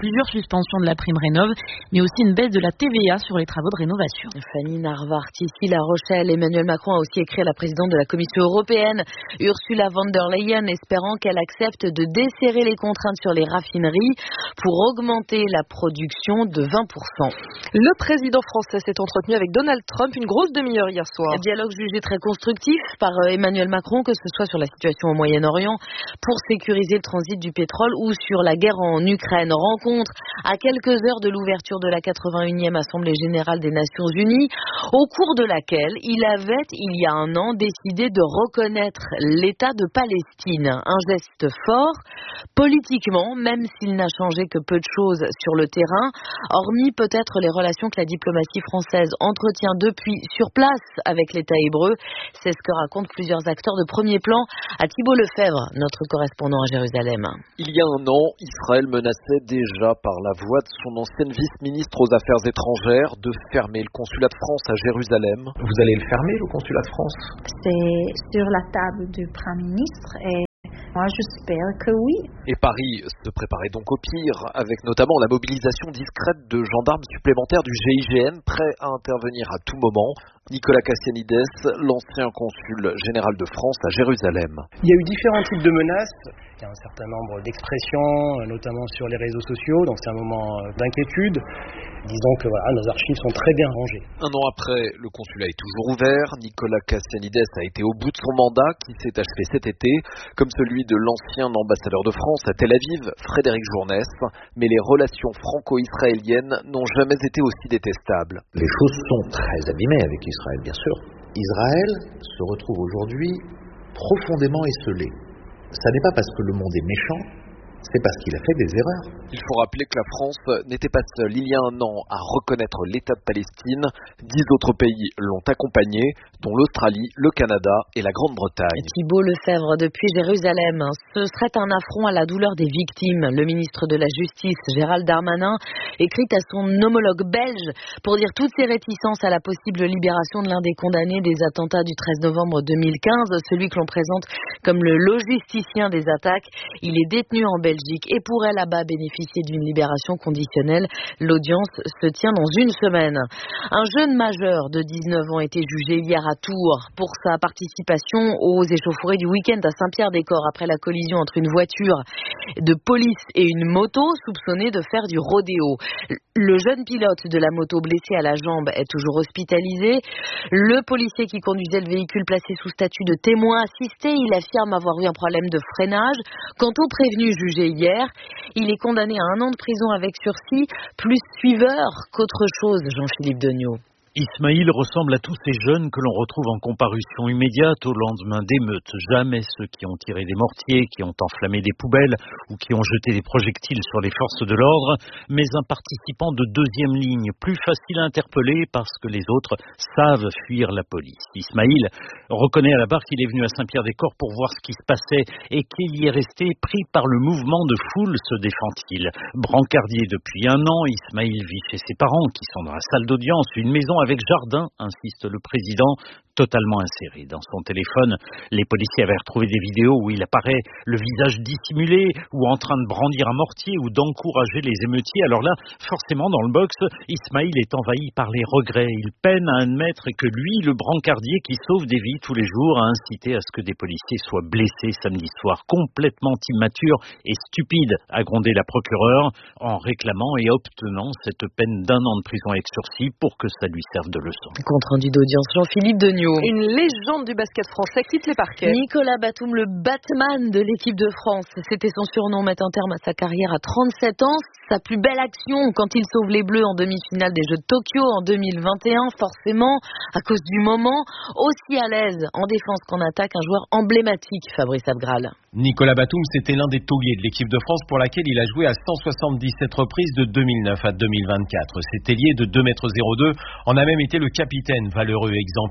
plusieurs suspensions de la prime rénov, mais aussi une baisse de la TVA sur les travaux de rénovation. Fanny Narvart, ici La Rochelle. Emmanuel Macron a aussi écrit à la présidente de la Commission européenne, Ursula von der Leyen, espérant qu'elle accepte de desserrer les contraintes sur les raffineries pour augmenter la production de 20%. Le président français s'est entretenu avec Donald Trump une grosse demi-heure hier soir. Un dialogue jugé très constructif par Emmanuel Macron, que ce soit sur la situation au Moyen-Orient, pour sécuriser le transit du pétrole ou sur la guerre en Ukraine. Rencontre à quelques heures de l'ouverture de la 81e Assemblée Générale des Nations Unies, au cours de laquelle il avait, il y a un an, décidé de reconnaître l'État de Palestine. Un geste fort, politiquement, même s'il n'a changé que peu de choses sur le terrain, hormis peut-être les relations que la diplomatie française entretient depuis sur place avec l'État hébreu. C'est ce que racontent plusieurs acteurs de premier plan à Thibault Lefebvre, notre correspondant à Jérusalem. Il y a un an, Israël menaçait déjà par la voix de son ancienne vice-ministre aux Affaires étrangères de fermer le consulat de France à Jérusalem. Vous allez le fermer, le consulat de France? C'est sur la table du Premier ministre et moi j'espère que oui. Et Paris se préparait donc au pire, avec notamment la mobilisation discrète de gendarmes supplémentaires du GIGN prêts à intervenir à tout moment. Nicolas Cassianides, l'ancien consul général de France à Jérusalem. Il y a eu différents types de menaces. Il y a un certain nombre d'expressions, notamment sur les réseaux sociaux, donc c'est un moment d'inquiétude. Disons que voilà, nos archives sont très bien rangées. Un an après, le consulat est toujours ouvert. Nicolas Cassianides a été au bout de son mandat qui s'est achevé cet été, comme celui de l'ancien ambassadeur de France à Tel Aviv, Frédéric Journès. Mais les relations franco-israéliennes n'ont jamais été aussi détestables. Les choses sont très abîmées avec Israël, bien sûr. Israël se retrouve aujourd'hui profondément esseulé. Ça n'est pas parce que le monde est méchant, c'est parce qu'il a fait des erreurs. Il faut rappeler que la France n'était pas seule il y a un an à reconnaître l'État de Palestine. 10 autres pays l'ont accompagné, dont l'Australie, le Canada et la Grande-Bretagne. Thibault Lefebvre depuis Jérusalem. Ce serait un affront à la douleur des victimes. Le ministre de la Justice, Gérald Darmanin, écrit à son homologue belge pour dire toutes ses réticences à la possible libération de l'un des condamnés des attentats du 13 novembre 2015, celui que l'on présente comme le logisticien des attaques. Il est détenu en Belgique et pourrait là-bas bénéficier d'une libération conditionnelle. L'audience se tient dans une semaine. Un jeune majeur de 19 ans a été jugé hier à Tours pour sa participation aux échauffourées du week-end à Saint-Pierre-des-Corps après la collision entre une voiture de police et une moto soupçonnée de faire du rodéo. Le jeune pilote de la moto blessé à la jambe est toujours hospitalisé. Le policier qui conduisait le véhicule placé sous statut de témoin assisté, il affirme avoir eu un problème de freinage. Quant au prévenu jugé hier, il est condamné à 1 an de prison avec sursis, plus suiveur qu'autre chose, Jean-Philippe Degnaud. Ismaïl ressemble à tous ces jeunes que l'on retrouve en comparution immédiate au lendemain d'émeutes. Jamais ceux qui ont tiré des mortiers, qui ont enflammé des poubelles ou qui ont jeté des projectiles sur les forces de l'ordre, mais un participant de deuxième ligne, plus facile à interpeller parce que les autres savent fuir la police. Ismaïl reconnaît à la barre qu'il est venu à Saint-Pierre-des-Corps pour voir ce qui se passait et qu'il y est resté pris par le mouvement de foule, se défend-il. Brancardier depuis 1 an, Ismaïl vit chez ses parents qui sont dans la salle d'audience, une maison avec jardin, insiste le président, totalement inséré. Dans son téléphone, les policiers avaient retrouvé des vidéos où il apparaît le visage dissimulé ou en train de brandir un mortier ou d'encourager les émeutiers. Alors là, forcément, dans le box, Ismaïl est envahi par les regrets. Il peine à admettre que lui, le brancardier qui sauve des vies tous les jours, a incité à ce que des policiers soient blessés samedi soir. Complètement immature et stupide, a grondé la procureure en réclamant et obtenant cette peine d'1 an de prison avec sursis pour que ça lui serve de leçon. Compte rendu d'audience, Jean-Philippe Degnaud. Une légende du basket français quitte les parquets. Nicolas Batum, le Batman de l'équipe de France. C'était son surnom, met un terme à sa carrière à 37 ans. Sa plus belle action quand il sauve les Bleus en demi-finale des Jeux de Tokyo en 2021. Forcément, à cause du moment, aussi à l'aise en défense qu'en attaque, un joueur emblématique, Fabrice Abgral. Nicolas Batum, c'était l'un des tauliers de l'équipe de France pour laquelle il a joué à 177 reprises de 2009 à 2024. Cet ailier de 2,02 m en a même été le capitaine, valeureux exemplaire.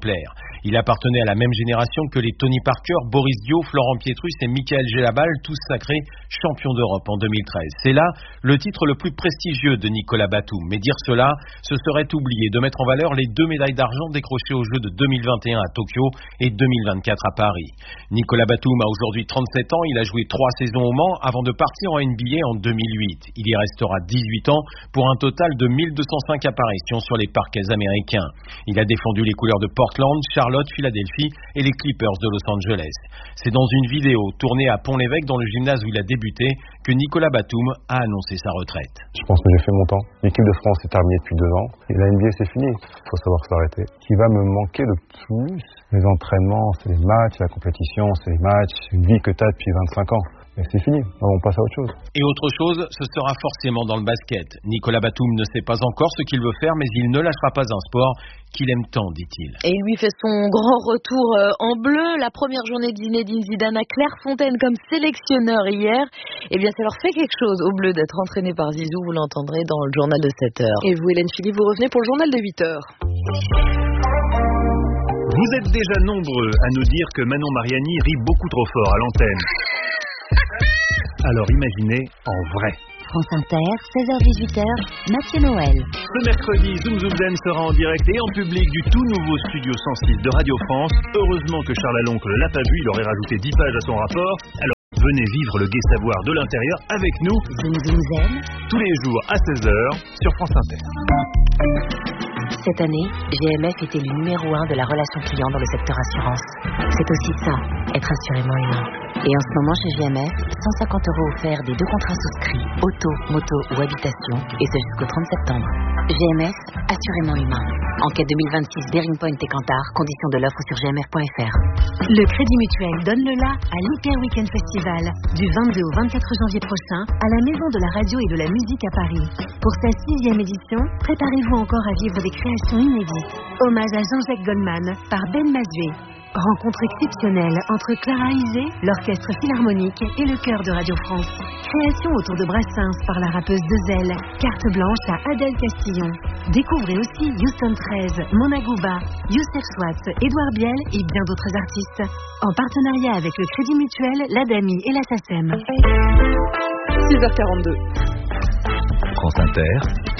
Il appartenait à la même génération que les Tony Parker, Boris Dio, Florent Pietrus et Michael Gelabal, tous sacrés champions d'Europe en 2013. C'est là le titre le plus prestigieux de Nicolas Batum. Mais dire cela, ce serait oublier de mettre en valeur les 2 médailles d'argent décrochées aux Jeux de 2021 à Tokyo et 2024 à Paris. Nicolas Batum a aujourd'hui 37 ans, il a joué 3 saisons au Mans avant de partir en NBA en 2008. Il y restera 18 ans pour un total de 1205 apparitions sur les parquets américains. Il a défendu les couleurs de Portland, Charlotte, Philadelphie et les Clippers de Los Angeles. C'est dans une vidéo tournée à Pont-l'Évêque dans le gymnase où il a débuté que Nicolas Batum a annoncé sa retraite. Je pense que j'ai fait mon temps. L'équipe de France est terminée depuis 2 ans et la NBA c'est fini. Il faut savoir s'arrêter. Ce qui va me manquer le plus, les entraînements, c'est les matchs, la compétition, c'est les matchs, c'est une vie que tu as depuis 25 ans. Mais c'est fini, on passe à autre chose. Et autre chose, ce sera forcément dans le basket. Nicolas Batum ne sait pas encore ce qu'il veut faire, mais il ne lâchera pas un sport qu'il aime tant, dit-il. Et il lui fait son grand retour en bleu. La première journée de Zinedine Zidane à Clairefontaine comme sélectionneur hier. Eh bien, ça leur fait quelque chose au bleu d'être entraîné par Zizou. Vous l'entendrez dans le journal de 7h. Et vous, Hélène Philippe, vous revenez pour le journal de 8h. Vous êtes déjà nombreux à nous dire que Manon Mariani rit beaucoup trop fort à l'antenne. Alors imaginez en vrai. France Inter, 16h-18h, Mathieu Noël. Ce mercredi, Zoom Zoom Zen sera en direct et en public du tout nouveau Studio 106 de Radio France. Heureusement que Charles Aloncle l'a pas vu, il aurait rajouté 10 pages à son rapport. Alors venez vivre le gai savoir de l'intérieur avec nous. Zoom Zoom Zen. Tous les jours à 16h sur France Inter. Cette année, GMF était le numéro 1 de la relation client dans le secteur assurance. C'est aussi ça, être assurément humain. Et en ce moment chez GMF, 150 € offerts des 2 contrats souscrits, auto, moto ou habitation, et ce jusqu'au 30 septembre. GMF, assurément humain. Enquête 2026 Bearing Point et Kantar, conditions de l'offre sur gmf.fr. Le Crédit Mutuel donne le la à l'Hyper Weekend Festival, du 22 au 24 janvier prochain, à la Maison de la Radio et de la Musique à Paris. Pour sa 6e édition, préparez-vous encore à vivre des créations inédites. Hommage à Jean-Jacques Goldman par Ben Mazué. Rencontre exceptionnelle entre Clara Isé, l'Orchestre Philharmonique et le Chœur de Radio France. Création autour de Brassens par la rappeuse Dezel. Carte blanche à Adèle Castillon. Découvrez aussi Houston 13, Mona Gouba, Youssef Swatz, Édouard Biel et bien d'autres artistes. En partenariat avec le Crédit Mutuel, l'ADAMI et la SACEM. 6h42. France Inter.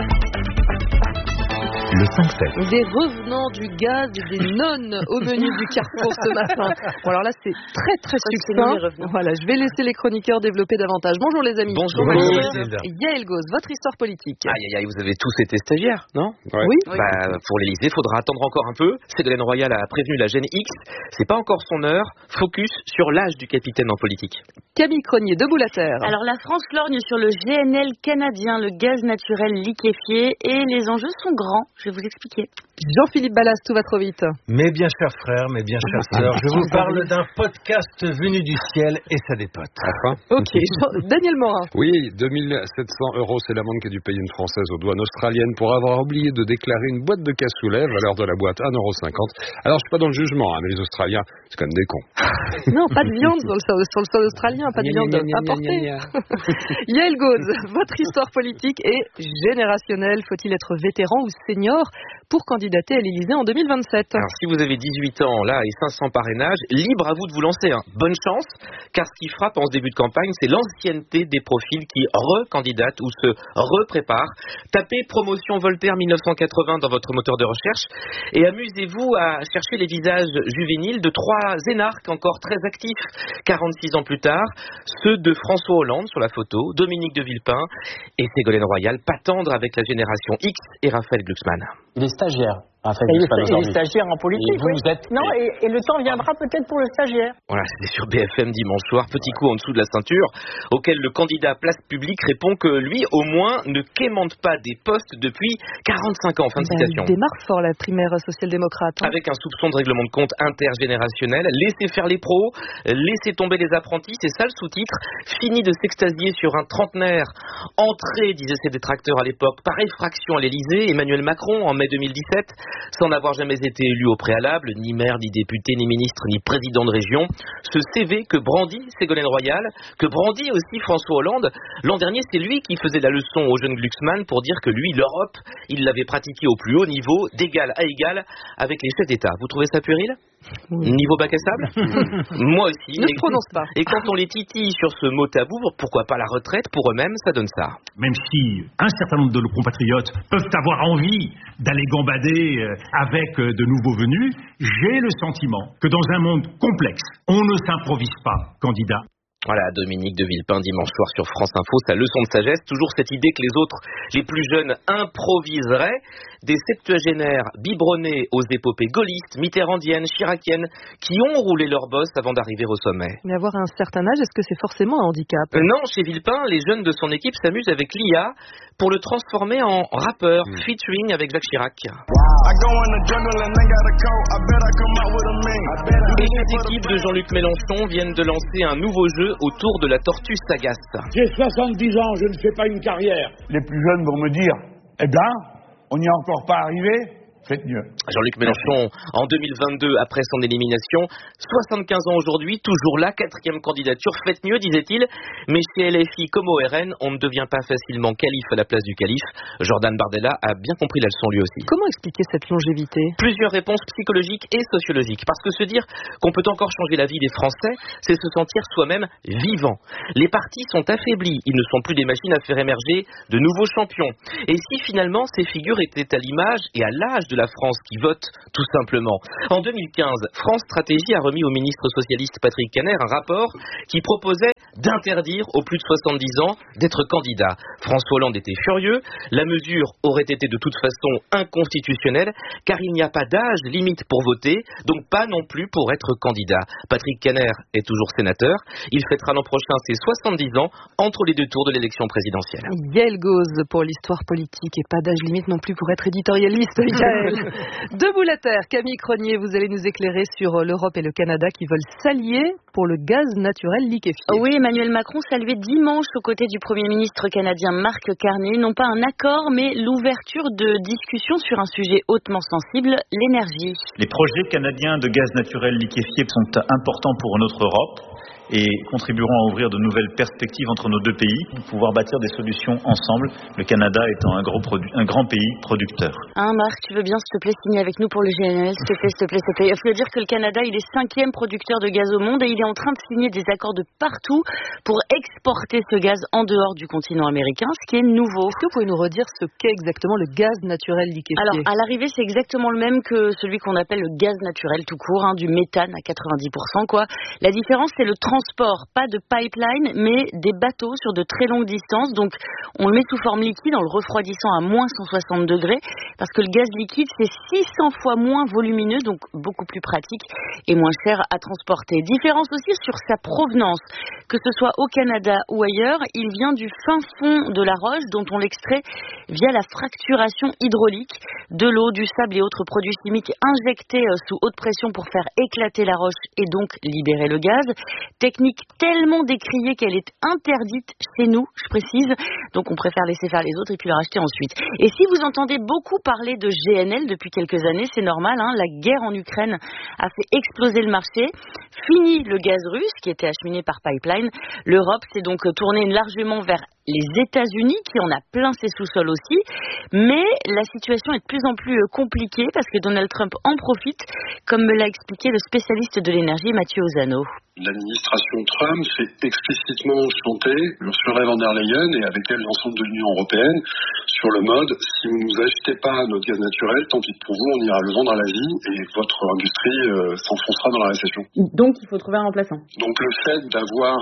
Le 5-7. Des revenants du gaz et des nonnes au menu du Carrefour ce matin. Bon, alors là, c'est très très succinct. Voilà, je vais laisser les chroniqueurs développer davantage. Bonjour les amis. Bonjour. Yael Gauz, votre histoire politique. Aïe, vous avez tous été stagiaires, non? Oui. Pour l'Élysée, il faudra attendre encore un peu. Ségolène Royal a prévenu la gêne X. C'est pas encore son heure. Focus sur l'âge du capitaine en politique. Camille Cronier, debout la terre. Alors la France lorgne sur le GNL canadien, le gaz naturel liquéfié, et les enjeux sont grands. Je vais vous expliquer. Jean-Philippe Ballas, tout va trop vite. Mes bien chers frères, mes bien chères sœurs, je vous parle d'un podcast venu du ciel et ça dépote. Ok, Daniel Morin. Oui, 2700 €, c'est l'amende qui est dû payer une Française aux douanes australiennes pour avoir oublié de déclarer une boîte de cassoulet, valeur de la boîte 1,50 €. Alors je suis pas dans le jugement, mais les Australiens, c'est quand même des cons. Non, pas de viande sur le sol australien, pas de viande importée. Yael Gauz, votre histoire politique est générationnelle. Faut-il être vétéran ou senior pour candidater à l'Élysée en 2027? Alors si vous avez 18 ans là et 500 parrainages, libre à vous de vous lancer. Bonne chance, car ce qui frappe en ce début de campagne, c'est l'ancienneté des profils qui recandidatent ou se repréparent. Tapez promotion Voltaire 1980 dans votre moteur de recherche et amusez-vous à chercher les visages juvéniles de 3 énarques encore très actifs 46 ans plus tard, ceux de François Hollande sur la photo, Dominique de Villepin et Ségolène Royal, pas tendre avec la génération X et Raphaël Glucksmann. Il est stagiaire. Il est stagiaire en politique. Vous êtes... Non, et le temps viendra peut-être pour le stagiaire. Voilà, c'était sur BFM dimanche soir. Petit coup en dessous de la ceinture, auquel le candidat Place Publique répond que lui, au moins, ne quémande pas des postes depuis 45 ans. Fin de citation. Il démarre fort la primaire social-démocrate. Avec un soupçon de règlement de compte intergénérationnel. Laissez faire les pros, laissez tomber les apprentis. C'est ça le sous-titre. Fini de s'extasier sur un trentenaire. Entré, disaient ses détracteurs à l'époque, par effraction à l'Élysée. Emmanuel Macron, en mai 2017. sans n'avoir jamais été élu au préalable, ni maire, ni député, ni ministre, ni président de région. Ce CV que brandit Ségolène Royal, que brandit aussi François Hollande. L'an dernier, c'est lui qui faisait la leçon aux jeunes Glucksmann pour dire que lui, l'Europe, il l'avait pratiquée au plus haut niveau, d'égal à égal, avec les chefs d'État. Vous trouvez ça puéril ? Oui. Niveau bac à sable? Moi aussi. Ne prononce pas. Et quand on les titille sur ce mot tabou, pourquoi pas la retraite pour eux-mêmes, ça donne ça. Même si un certain nombre de nos compatriotes peuvent avoir envie d'aller gambader avec de nouveaux venus, j'ai le sentiment que dans un monde complexe, on ne s'improvise pas candidat. Voilà, Dominique de Villepin, dimanche soir sur France Info, sa leçon de sagesse, toujours cette idée que les autres, les plus jeunes, improviseraient, des septuagénaires biberonnés aux épopées gaullistes, mitterrandiennes, chiraciennes, qui ont roulé leur bosse avant d'arriver au sommet. Mais avoir un certain âge, est-ce que c'est forcément un handicap? Non, chez Villepin, les jeunes de son équipe s'amusent avec l'IA pour le transformer en rappeur, featuring avec Jacques Chirac. Et les équipes de Jean-Luc Mélenchon viennent de lancer un nouveau jeu autour de la tortue Sagace. J'ai 70 ans, je ne fais pas une carrière. Les plus jeunes vont me dire, eh bien, on n'y est encore pas arrivé. Faites mieux. Jean-Luc Mélenchon, en 2022, après son élimination, 75 ans aujourd'hui, toujours là, 4e candidature, faites mieux, disait-il. Mais chez LFI comme au RN, on ne devient pas facilement calife à la place du calife. Jordan Bardella a bien compris la leçon lui aussi. Comment expliquer cette longévité? Plusieurs réponses psychologiques et sociologiques. Parce que se dire qu'on peut encore changer la vie des Français, c'est se sentir soi-même vivant. Les partis sont affaiblis, ils ne sont plus des machines à faire émerger de nouveaux champions. Et si finalement ces figures étaient à l'image et à l'âge de la France qui vote, tout simplement. En 2015, France Stratégie a remis au ministre socialiste Patrick Kanner un rapport qui proposait d'interdire aux plus de 70 ans d'être candidat. François Hollande était furieux, la mesure aurait été de toute façon inconstitutionnelle, car il n'y a pas d'âge limite pour voter, donc pas non plus pour être candidat. Patrick Kanner est toujours sénateur, il fêtera l'an prochain ses 70 ans entre les deux tours de l'élection présidentielle. Yael Gauze pour l'histoire politique et pas d'âge limite non plus pour être éditorialiste. Debout la terre, Camille Cronier, vous allez nous éclairer sur l'Europe et le Canada qui veulent s'allier pour le gaz naturel liquéfié. Oui, Emmanuel Macron saluait dimanche aux côtés du Premier ministre canadien Mark Carney, non pas un accord, mais l'ouverture de discussions sur un sujet hautement sensible, l'énergie. Les projets canadiens de gaz naturel liquéfié sont importants pour notre Europe et contribueront à ouvrir de nouvelles perspectives entre nos deux pays, pour pouvoir bâtir des solutions ensemble, le Canada étant un grand pays producteur. Marc, tu veux bien, s'il te plaît, signer avec nous pour le GNL, s'il te plaît. Il faut dire que le Canada, il est 5e producteur de gaz au monde et il est en train de signer des accords de partout pour exporter ce gaz en dehors du continent américain, ce qui est nouveau. Est-ce que vous pouvez nous redire ce qu'est exactement le gaz naturel liquéfié? Alors, à l'arrivée, c'est exactement le même que celui qu'on appelle le gaz naturel tout court, du méthane à 90%, quoi. La différence, c'est le transport, pas de pipeline, mais des bateaux sur de très longues distances. Donc, on le met sous forme liquide en le refroidissant à moins 160 degrés, parce que le gaz liquide, c'est 600 fois moins volumineux, donc beaucoup plus pratique et moins cher à transporter. Différence aussi sur sa provenance. Que ce soit au Canada ou ailleurs, il vient du fin fond de la roche, dont on l'extrait via la fracturation hydraulique, de l'eau, du sable et autres produits chimiques injectés sous haute pression pour faire éclater la roche et donc libérer le gaz. Technique tellement décriée qu'elle est interdite chez nous, je précise. Donc on préfère laisser faire les autres et puis le racheter ensuite. Et si vous entendez beaucoup parler de GNL depuis quelques années, c'est normal, la guerre en Ukraine a fait exploser le marché. Fini le gaz russe qui était acheminé par pipeline. L'Europe s'est donc tournée largement vers les États-Unis, qui en a plein ses sous-sols aussi. Mais la situation est de plus en plus compliquée parce que Donald Trump en profite, comme me l'a expliqué le spécialiste de l'énergie Mathieu Ozano. L'administration Trump s'est explicitement chantée Ursula von der Leyen et avec elle l'ensemble de l'Union européenne sur le mode si vous ne nous achetez pas notre gaz naturel, tant pis pour vous, on ira le vendre à l'Asie et votre industrie s'enfoncera dans la récession. Donc il faut trouver un remplaçant. Donc le fait d'avoir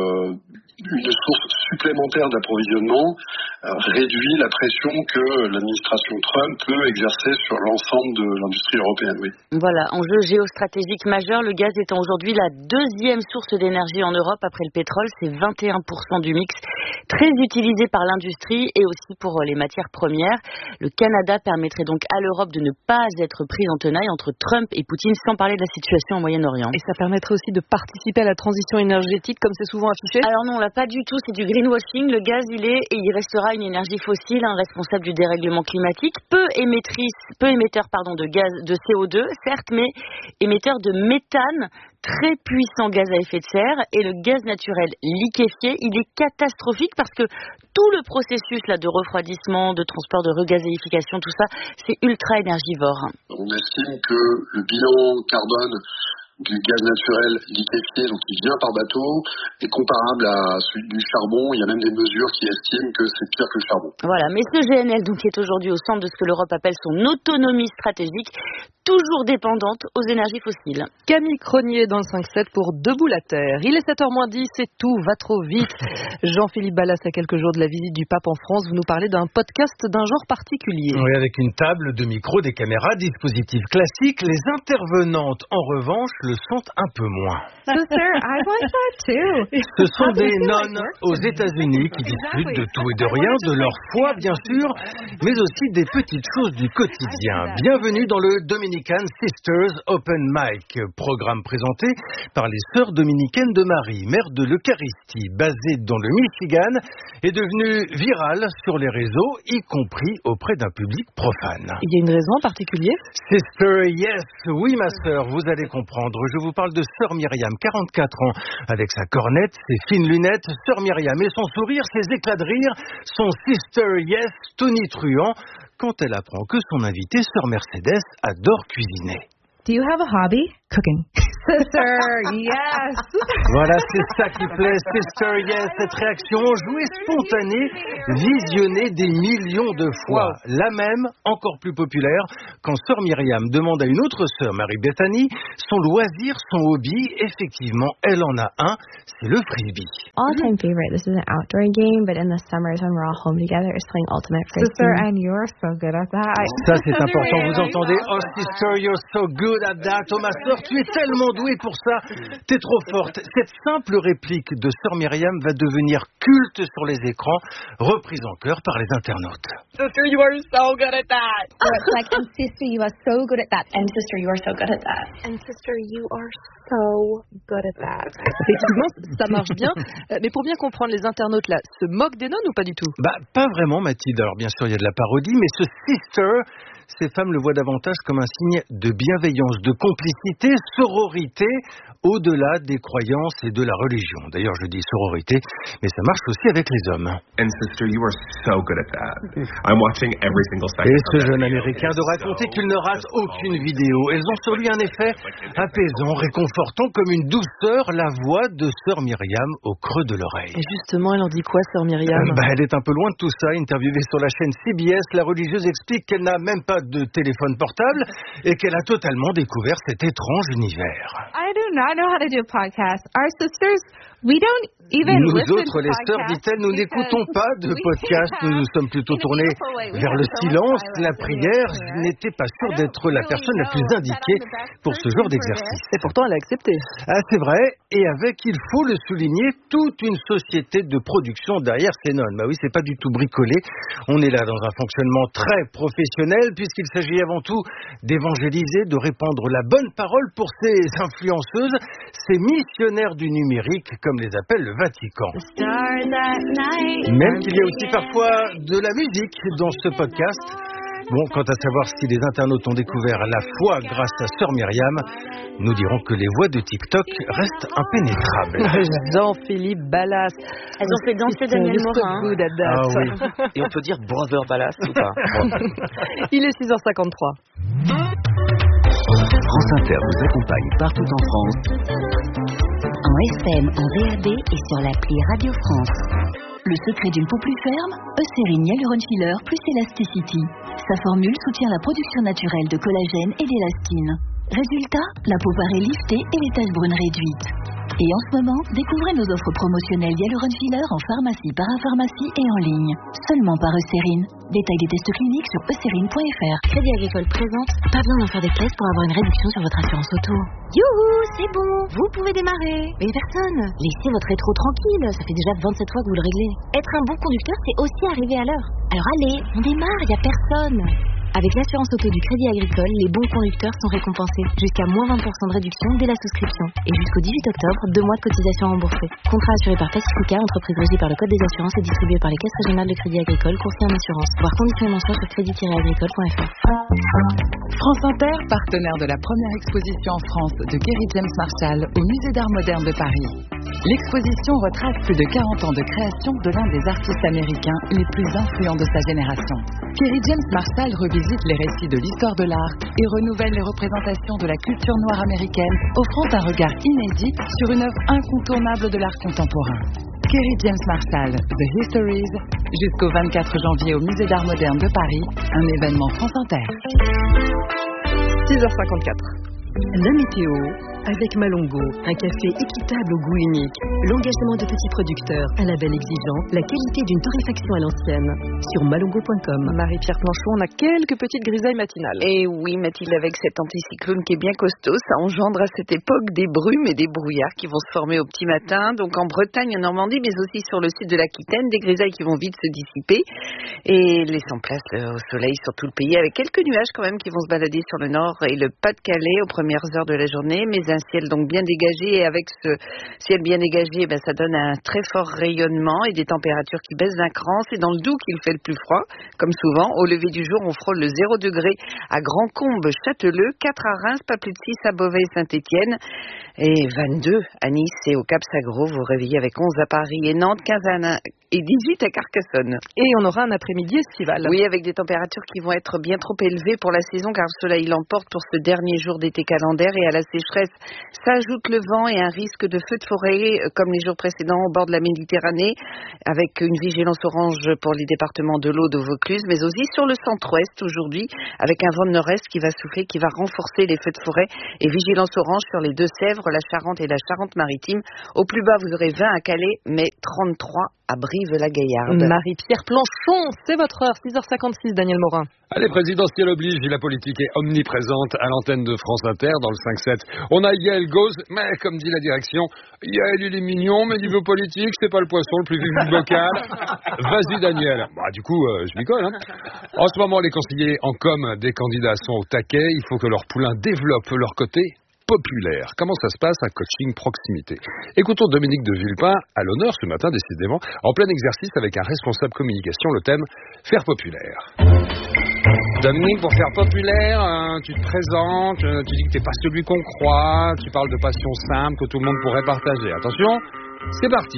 une source supplémentaire d'approvisionnement réduit la pression que l'administration Trump peut exercer sur l'ensemble de l'industrie européenne. Oui. Voilà, enjeu géostratégique majeur, le gaz étant aujourd'hui la deuxième source d'énergie en Europe après le pétrole, c'est 21% du mix. très utilisé par l'industrie et aussi pour les matières premières. Le Canada permettrait donc à l'Europe de ne pas être prise en tenaille entre Trump et Poutine, sans parler de la situation au Moyen-Orient. Et ça permettrait aussi de participer à la transition énergétique comme c'est souvent affiché? Alors non, là pas du tout, c'est du greenwashing. Le gaz, il est et il restera une énergie fossile, responsable du dérèglement climatique, peu émetteur de gaz de CO2, certes, mais émetteur de méthane, très puissant gaz à effet de serre, et le gaz naturel liquéfié, il est catastrophique parce que tout le processus là de refroidissement, de transport, de regazéification, tout ça, c'est ultra énergivore. On estime que le bilan carbone du gaz naturel liquéfié, donc qui vient par bateau, est comparable à celui du charbon. Il y a même des mesures qui estiment que c'est pire que le charbon. Voilà, mais ce GNL donc est aujourd'hui au centre de ce que l'Europe appelle son autonomie stratégique, toujours dépendante aux énergies fossiles. Camille Cronier dans le 5-7 pour Debout la Terre. Il est 7h-10 et tout va trop vite. Jean-Philippe Ballas, à quelques jours de la visite du pape en France, vous nous parlez d'un podcast d'un genre particulier. Oui, avec une table, de micros, des caméras, dispositifs classiques. Les intervenantes, en revanche, le sont un peu moins. Ce sont des nonnes aux États-Unis qui discutent de tout et de rien, de leur foi bien sûr, mais aussi des petites choses du quotidien. Bienvenue dans le Dominican Sisters Open Mic, programme présenté par les Sœurs Dominicaines de Marie, mère de l'Eucharistie, basée dans le Michigan, est devenue virale sur les réseaux, y compris auprès d'un public profane. Il y a une raison en particulier? Sister, yes, oui ma sœur, vous allez comprendre. Je vous parle de Sœur Myriam, 44 ans, avec sa cornette, ses fines lunettes. Sœur Myriam et son sourire, ses éclats de rire, son Sister, yes, tonitruant, quand elle apprend que son invité, Sœur Mercedes, adore cuisiner. Do you have a hobby? Cooking. Sister, yes. Voilà, c'est ça qui plaît, Sister, yes. Cette réaction enjouée, spontanée, visionnée des millions de fois. Wow. La même, encore plus populaire, quand Sœur Myriam demande à une autre sœur, Marie-Bethany, son loisir, son hobby. Effectivement, elle en a un, c'est le frisbee. All-time favorite. This is an outdoor game, but in the summers when we're all home together, it's playing ultimate frisbee. Sister, and you're so good at that. Ça, c'est important, vous entendez? Oh, Sister, you're so good at that. Oh, ma sœur, tu es tellement douée pour ça. T'es trop forte. Cette simple réplique de Sœur Myriam va devenir culte sur les écrans, reprise en chœur par les internautes. Sister, you are so good at that. It's like, and sister, you are so good at that. And sister, you are so good at that. And sister, you are so good at that. Effectivement, ça marche bien. Mais pour bien comprendre, les internautes là se moquent des nonnes ou pas du tout? Pas vraiment, Mathilde. Alors bien sûr, il y a de la parodie, mais ce sister, ces femmes le voient davantage comme un signe de bienveillance, de complicité, sororité, au-delà des croyances et de la religion. D'ailleurs, je dis sororité, mais ça marche aussi avec les hommes. And sister, you are so good at that. I'm watching every single second. Et ce jeune Américain de raconter qu'il ne rate aucune vidéo. Elles ont sur lui un effet apaisant, réconfortant, comme une douceur, la voix de Sœur Myriam au creux de l'oreille. Et justement, elle en dit quoi, Sœur Myriam? Elle est un peu loin de tout ça. Interviewée sur la chaîne CBS, la religieuse explique qu'elle n'a même pas de téléphone portable et qu'elle a totalement découvert cet étrange univers. I do not know how to do a podcast. Our sisters, we don't even nous listen autres, to les sœurs, dit-elle, nous n'écoutons pas de podcast. Nous nous sommes plutôt tournés vers le silence, la prière. Je n'étais pas sûr d'être la personne la plus indiquée pour ce genre d'exercice. Et pourtant, elle a accepté. Ah, c'est vrai. Et avec, il faut le souligner, toute une société de production derrière ces nonnes. Bah oui, c'est pas du tout bricolé. On est là dans un fonctionnement très professionnel, puisqu'il s'agit avant tout d'évangéliser, de répandre la bonne parole pour ces influenceuses, ces missionnaires du numérique, comme les appelle le Vatican. Même qu'il y a aussi parfois de la musique dans ce podcast. Bon, quant à savoir si les internautes ont découvert la foi grâce à Sœur Myriam, nous dirons que les voix de TikTok restent impénétrables. Jean-Philippe Ballas. Elles ont fait danser Daniel Morin. Ah oui. Et on peut dire Brother Ballas ou pas? Il est 6h53. France Inter vous accompagne partout en France. En FM, en DAB et sur l'appli Radio France. Le secret d'une peau plus ferme, Eucerin Hyaluron Filler plus Elasticity. Sa formule soutient la production naturelle de collagène et d'élastine. Résultat, la peau paraît liftée et les taches brunes réduites. Et en ce moment, découvrez nos offres promotionnelles Hyaluron Filler en pharmacie, parapharmacie et en ligne. Seulement par Eucérine. Détail des tests cliniques sur eucérine.fr. Crédit Agricole présente. Pas besoin d'en faire des caisses pour avoir une réduction sur votre assurance auto. Youhou, c'est bon, vous pouvez démarrer. Mais personne. Laissez votre rétro tranquille, ça fait déjà 27 fois que vous le réglez. Être un bon conducteur, c'est aussi arriver à l'heure. Alors allez, on démarre, y a personne. Avec l'assurance auto du Crédit Agricole, les bons conducteurs sont récompensés. Jusqu'à moins 20% de réduction dès la souscription. Et jusqu'au 18 octobre, 2 mois de cotisation remboursée. Contrat assuré par Pacifica, entreprise régie par le Code des assurances et distribué par les caisses régionales de Crédit Agricole, courtier en assurance. Voir conditions et mentions sur crédit-agricole.fr. France Inter, partenaire de la première exposition en France de Kerry James Marshall au Musée d'Art Moderne de Paris. L'exposition retrace plus de 40 ans de création de l'un des artistes américains les plus influents de sa génération. Kerry James Marshall revisite les récits de l'histoire de l'art et renouvelle les représentations de la culture noire américaine, offrant un regard inédit sur une œuvre incontournable de l'art contemporain. Kerry James Marshall, The Histories, jusqu'au 24 janvier au Musée d'Art Moderne de Paris, un événement France Inter. 6h54. La météo avec Malongo, un café équitable au goût unique, l'engagement de petits producteurs, un label exigeant, la qualité d'une torréfaction à l'ancienne. Sur malongo.com. Marie-Pierre Planchon, on a quelques petites grisailles matinales. Et oui, Mathilde, avec cet anticyclone qui est bien costaud, ça engendre à cette époque des brumes et des brouillards qui vont se former au petit matin. Donc en Bretagne, en Normandie, mais aussi sur le sud de l'Aquitaine, des grisailles qui vont vite se dissiper et laissant place au soleil sur tout le pays, avec quelques nuages quand même qui vont se balader sur le nord et le Pas-de-Calais aux premières heures de la journée, mais un ciel donc bien dégagé, et avec ce ciel bien dégagé, ça donne un très fort rayonnement et des températures qui baissent d'un cran. C'est dans le Doubs qu'il fait le plus froid, comme souvent. Au lever du jour, on frôle le 0 degré à Grand-Combe, Châteleux, 4 à Reims, pas plus de 6 à Beauvais et Saint-Étienne, et 22 à Nice et au Cap-Sagro. Vous réveillez avec 11 à Paris et Nantes, 15 à Nain et 18 à Carcassonne. Et on aura un après-midi estival. Oui, avec des températures qui vont être bien trop élevées pour la saison, car le soleil l'emporte pour ce dernier jour d'été calendaire, et à la sécheresse s'ajoute le vent et un risque de feux de forêt comme les jours précédents au bord de la Méditerranée, avec une vigilance orange pour les départements de l'Aude, au Vaucluse, mais aussi sur le centre-ouest aujourd'hui, avec un vent de nord-est qui va souffler, qui va renforcer les feux de forêt, et vigilance orange sur les Deux-Sèvres, la Charente et la Charente-Maritime. Au plus bas, vous aurez 20 à Calais, mais 33 à Brive-la-Gaillarde. Marie-Pierre Planchon, c'est votre heure, 6h56, Daniel Morin. Allez, présidentielle oblige, la politique est omniprésente à l'antenne de France Inter dans le 5-7. On a Yael Gauze, mais comme dit la direction, Yael il est mignon, mais niveau politique, c'est pas le poisson le plus vif du bocal. Vas-y Daniel. Du coup, je m'y colle. En ce moment, les conseillers en com des candidats sont au taquet. Il faut que leurs poulains développent leur côté populaire. Comment ça se passe, un coaching proximité? Écoutons Dominique de Villepin, à l'honneur ce matin décidément, en plein exercice avec un responsable communication, le thème « Faire populaire ». Dominique, pour faire populaire, tu te présentes, tu dis que t'es pas celui qu'on croit, tu parles de passion simple que tout le monde pourrait partager. Attention, c'est parti.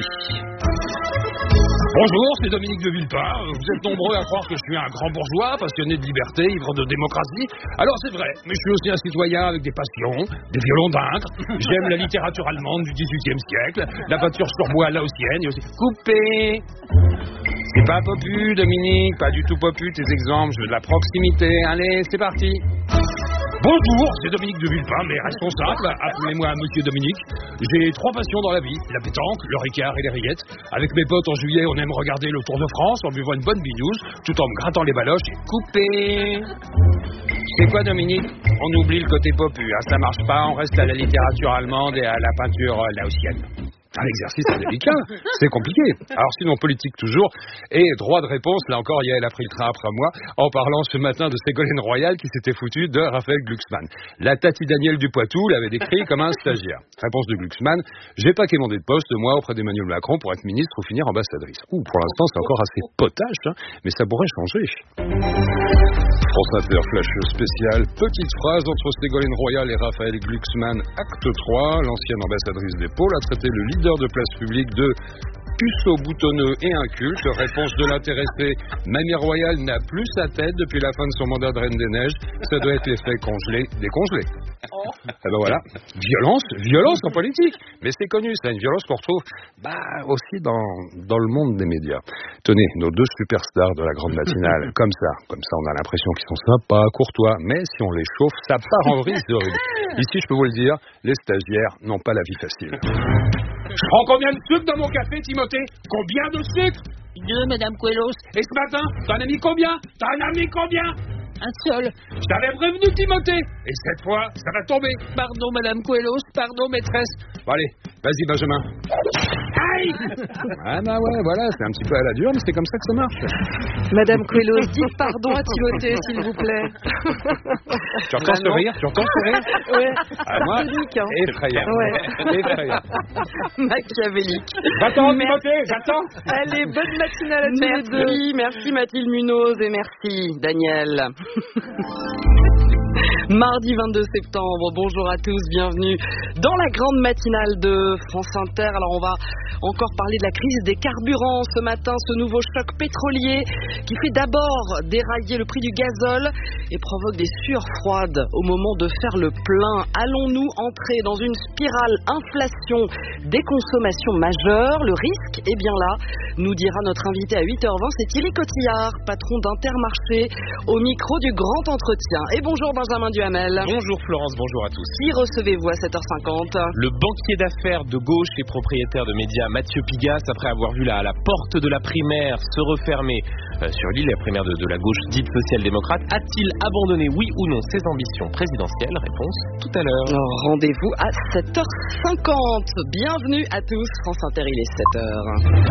Bonjour, c'est Dominique de Villepin. Vous êtes nombreux à croire que je suis un grand bourgeois, passionné de liberté, ivre de démocratie. Alors c'est vrai, mais je suis aussi un citoyen avec des passions, des violons d'Indre. J'aime la littérature allemande du XVIIIe siècle, la peinture sur bois laotienne et aussi... Coupé. C'est pas popu, Dominique, pas du tout popu tes exemples, je veux de la proximité. Allez, c'est parti. Bonjour, c'est Dominique de Villepin, mais restons simples, appelez-moi Monsieur Dominique. J'ai 3 passions dans la vie, la pétanque, le ricard et les rillettes. Avec mes potes en juillet, on aime regarder le Tour de France en buvant une bonne bigouze, tout en me grattant les baloches et coupé. C'est quoi Dominique? On oublie le côté popu, ça marche pas, on reste à la littérature allemande et à la peinture laotienne. Un exercice délicat, c'est compliqué. Alors sinon, politique toujours, et droit de réponse, là encore, Yael a pris le train après moi, en parlant ce matin de Ségolène Royal qui s'était foutue de Raphaël Glucksmann. La Tati Daniel du Poitou l'avait décrit comme un stagiaire. Réponse de Glucksmann, j'ai pas quémandé de poste, moi, auprès d'Emmanuel Macron pour être ministre ou finir ambassadrice. Pour l'instant, c'est encore assez potache, mais ça pourrait changer. France Inter, flash spécial, petite phrase entre Ségolène Royal et Raphaël Glucksmann, acte 3, l'ancienne ambassadrice des Pôles a traité le leader de place publique de puceau boutonneux et inculte. Réponse de l'intéressé. Mamie Royale n'a plus sa tête depuis la fin de son mandat de Reine des Neiges. Ça doit être l'effet congelé, décongelé. Eh ben voilà, violence en politique. Mais c'est connu, c'est une violence qu'on retrouve aussi dans le monde des médias. Tenez, nos deux superstars de la grande matinale, comme ça on a l'impression qu'ils sont sympas, courtois, mais si on les chauffe, ça part en vrille, c'est horrible. Ici, je peux vous le dire, les stagiaires n'ont pas la vie facile. Je prends combien de sucre dans mon café, Timothée? Combien de sucre? 2, Madame Coelho. Et ce matin, t'en as mis combien? Un seul. Je t'avais prévenu, Timothée. Et cette fois, ça va tomber. Pardon, Madame Coelho. Pardon, maîtresse. Bon, allez, vas-y, Benjamin. Aïe! Ah bah ouais, voilà, c'est un petit peu à la dure, mais c'est comme ça que ça marche. Madame Coelho, dites pardon à Timothée, s'il vous plaît. Tu entends ce rire? Ouais. Moi, effrayant. Ouais. Effrayant. Machiavélique. Va-t'en, Timothée, va-t'en. Allez, bonne matinale à tous les deux. Merci Mathilde Munoz et merci Daniel. Mardi 22 septembre, bonjour à tous, bienvenue dans la grande matinale de France Inter. Alors on va encore parler de la crise des carburants ce matin, ce nouveau choc pétrolier qui fait d'abord dérailler le prix du gazole et provoque des sueurs froides au moment de faire le plein. Allons-nous entrer dans une spirale inflation des consommations majeures? Le risque est bien là, nous dira notre invité à 8h20, c'est Thierry Cotillard, patron d'Intermarché, au micro du Grand Entretien. Et bonjour Benjamin Duhamel. Bonjour Florence, bonjour à tous. Qui recevez-vous à 7h50? Le banquier d'affaires de gauche et propriétaire de médias Mathieu Pigasse, après avoir vu la porte de la primaire se refermer sur l'île, la primaire de la gauche dite social-démocrate, a-t-il abandonné, oui ou non, ses ambitions présidentielles? Réponse tout à l'heure. Rendez-vous à 7h50. Bienvenue à tous, France Inter, il est 7h.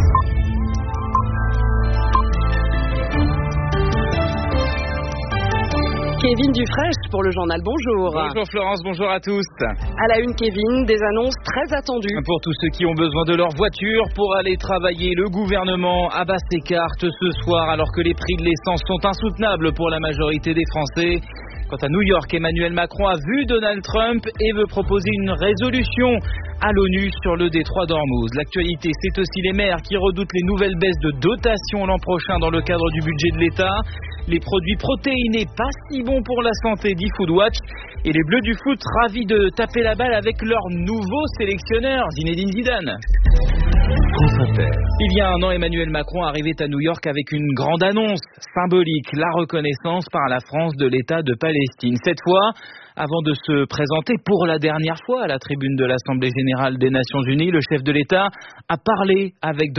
Kevin Dufresne pour le journal, bonjour. Bonjour Florence, bonjour à tous. À la une Kevin, des annonces très attendues. Pour tous ceux qui ont besoin de leur voiture pour aller travailler, le gouvernement abat ses cartes ce soir alors que les prix de l'essence sont insoutenables pour la majorité des Français. Quant à New York, Emmanuel Macron a vu Donald Trump et veut proposer une résolution à l'ONU sur le détroit d'Ormuz. L'actualité, c'est aussi les maires qui redoutent les nouvelles baisses de dotation l'an prochain dans le cadre du budget de l'État. Les produits protéinés pas si bons pour la santé, dit Foodwatch. Et les Bleus du foot ravis de taper la balle avec leur nouveau sélectionneur, Zinedine Zidane. Il y a un an, Emmanuel Macron arrivait à New York avec une grande annonce symbolique, la reconnaissance par la France de l'État de Palestine. Cette fois, avant de se présenter pour la dernière fois à la tribune de l'Assemblée générale des Nations Unies, le chef de l'État a parlé avec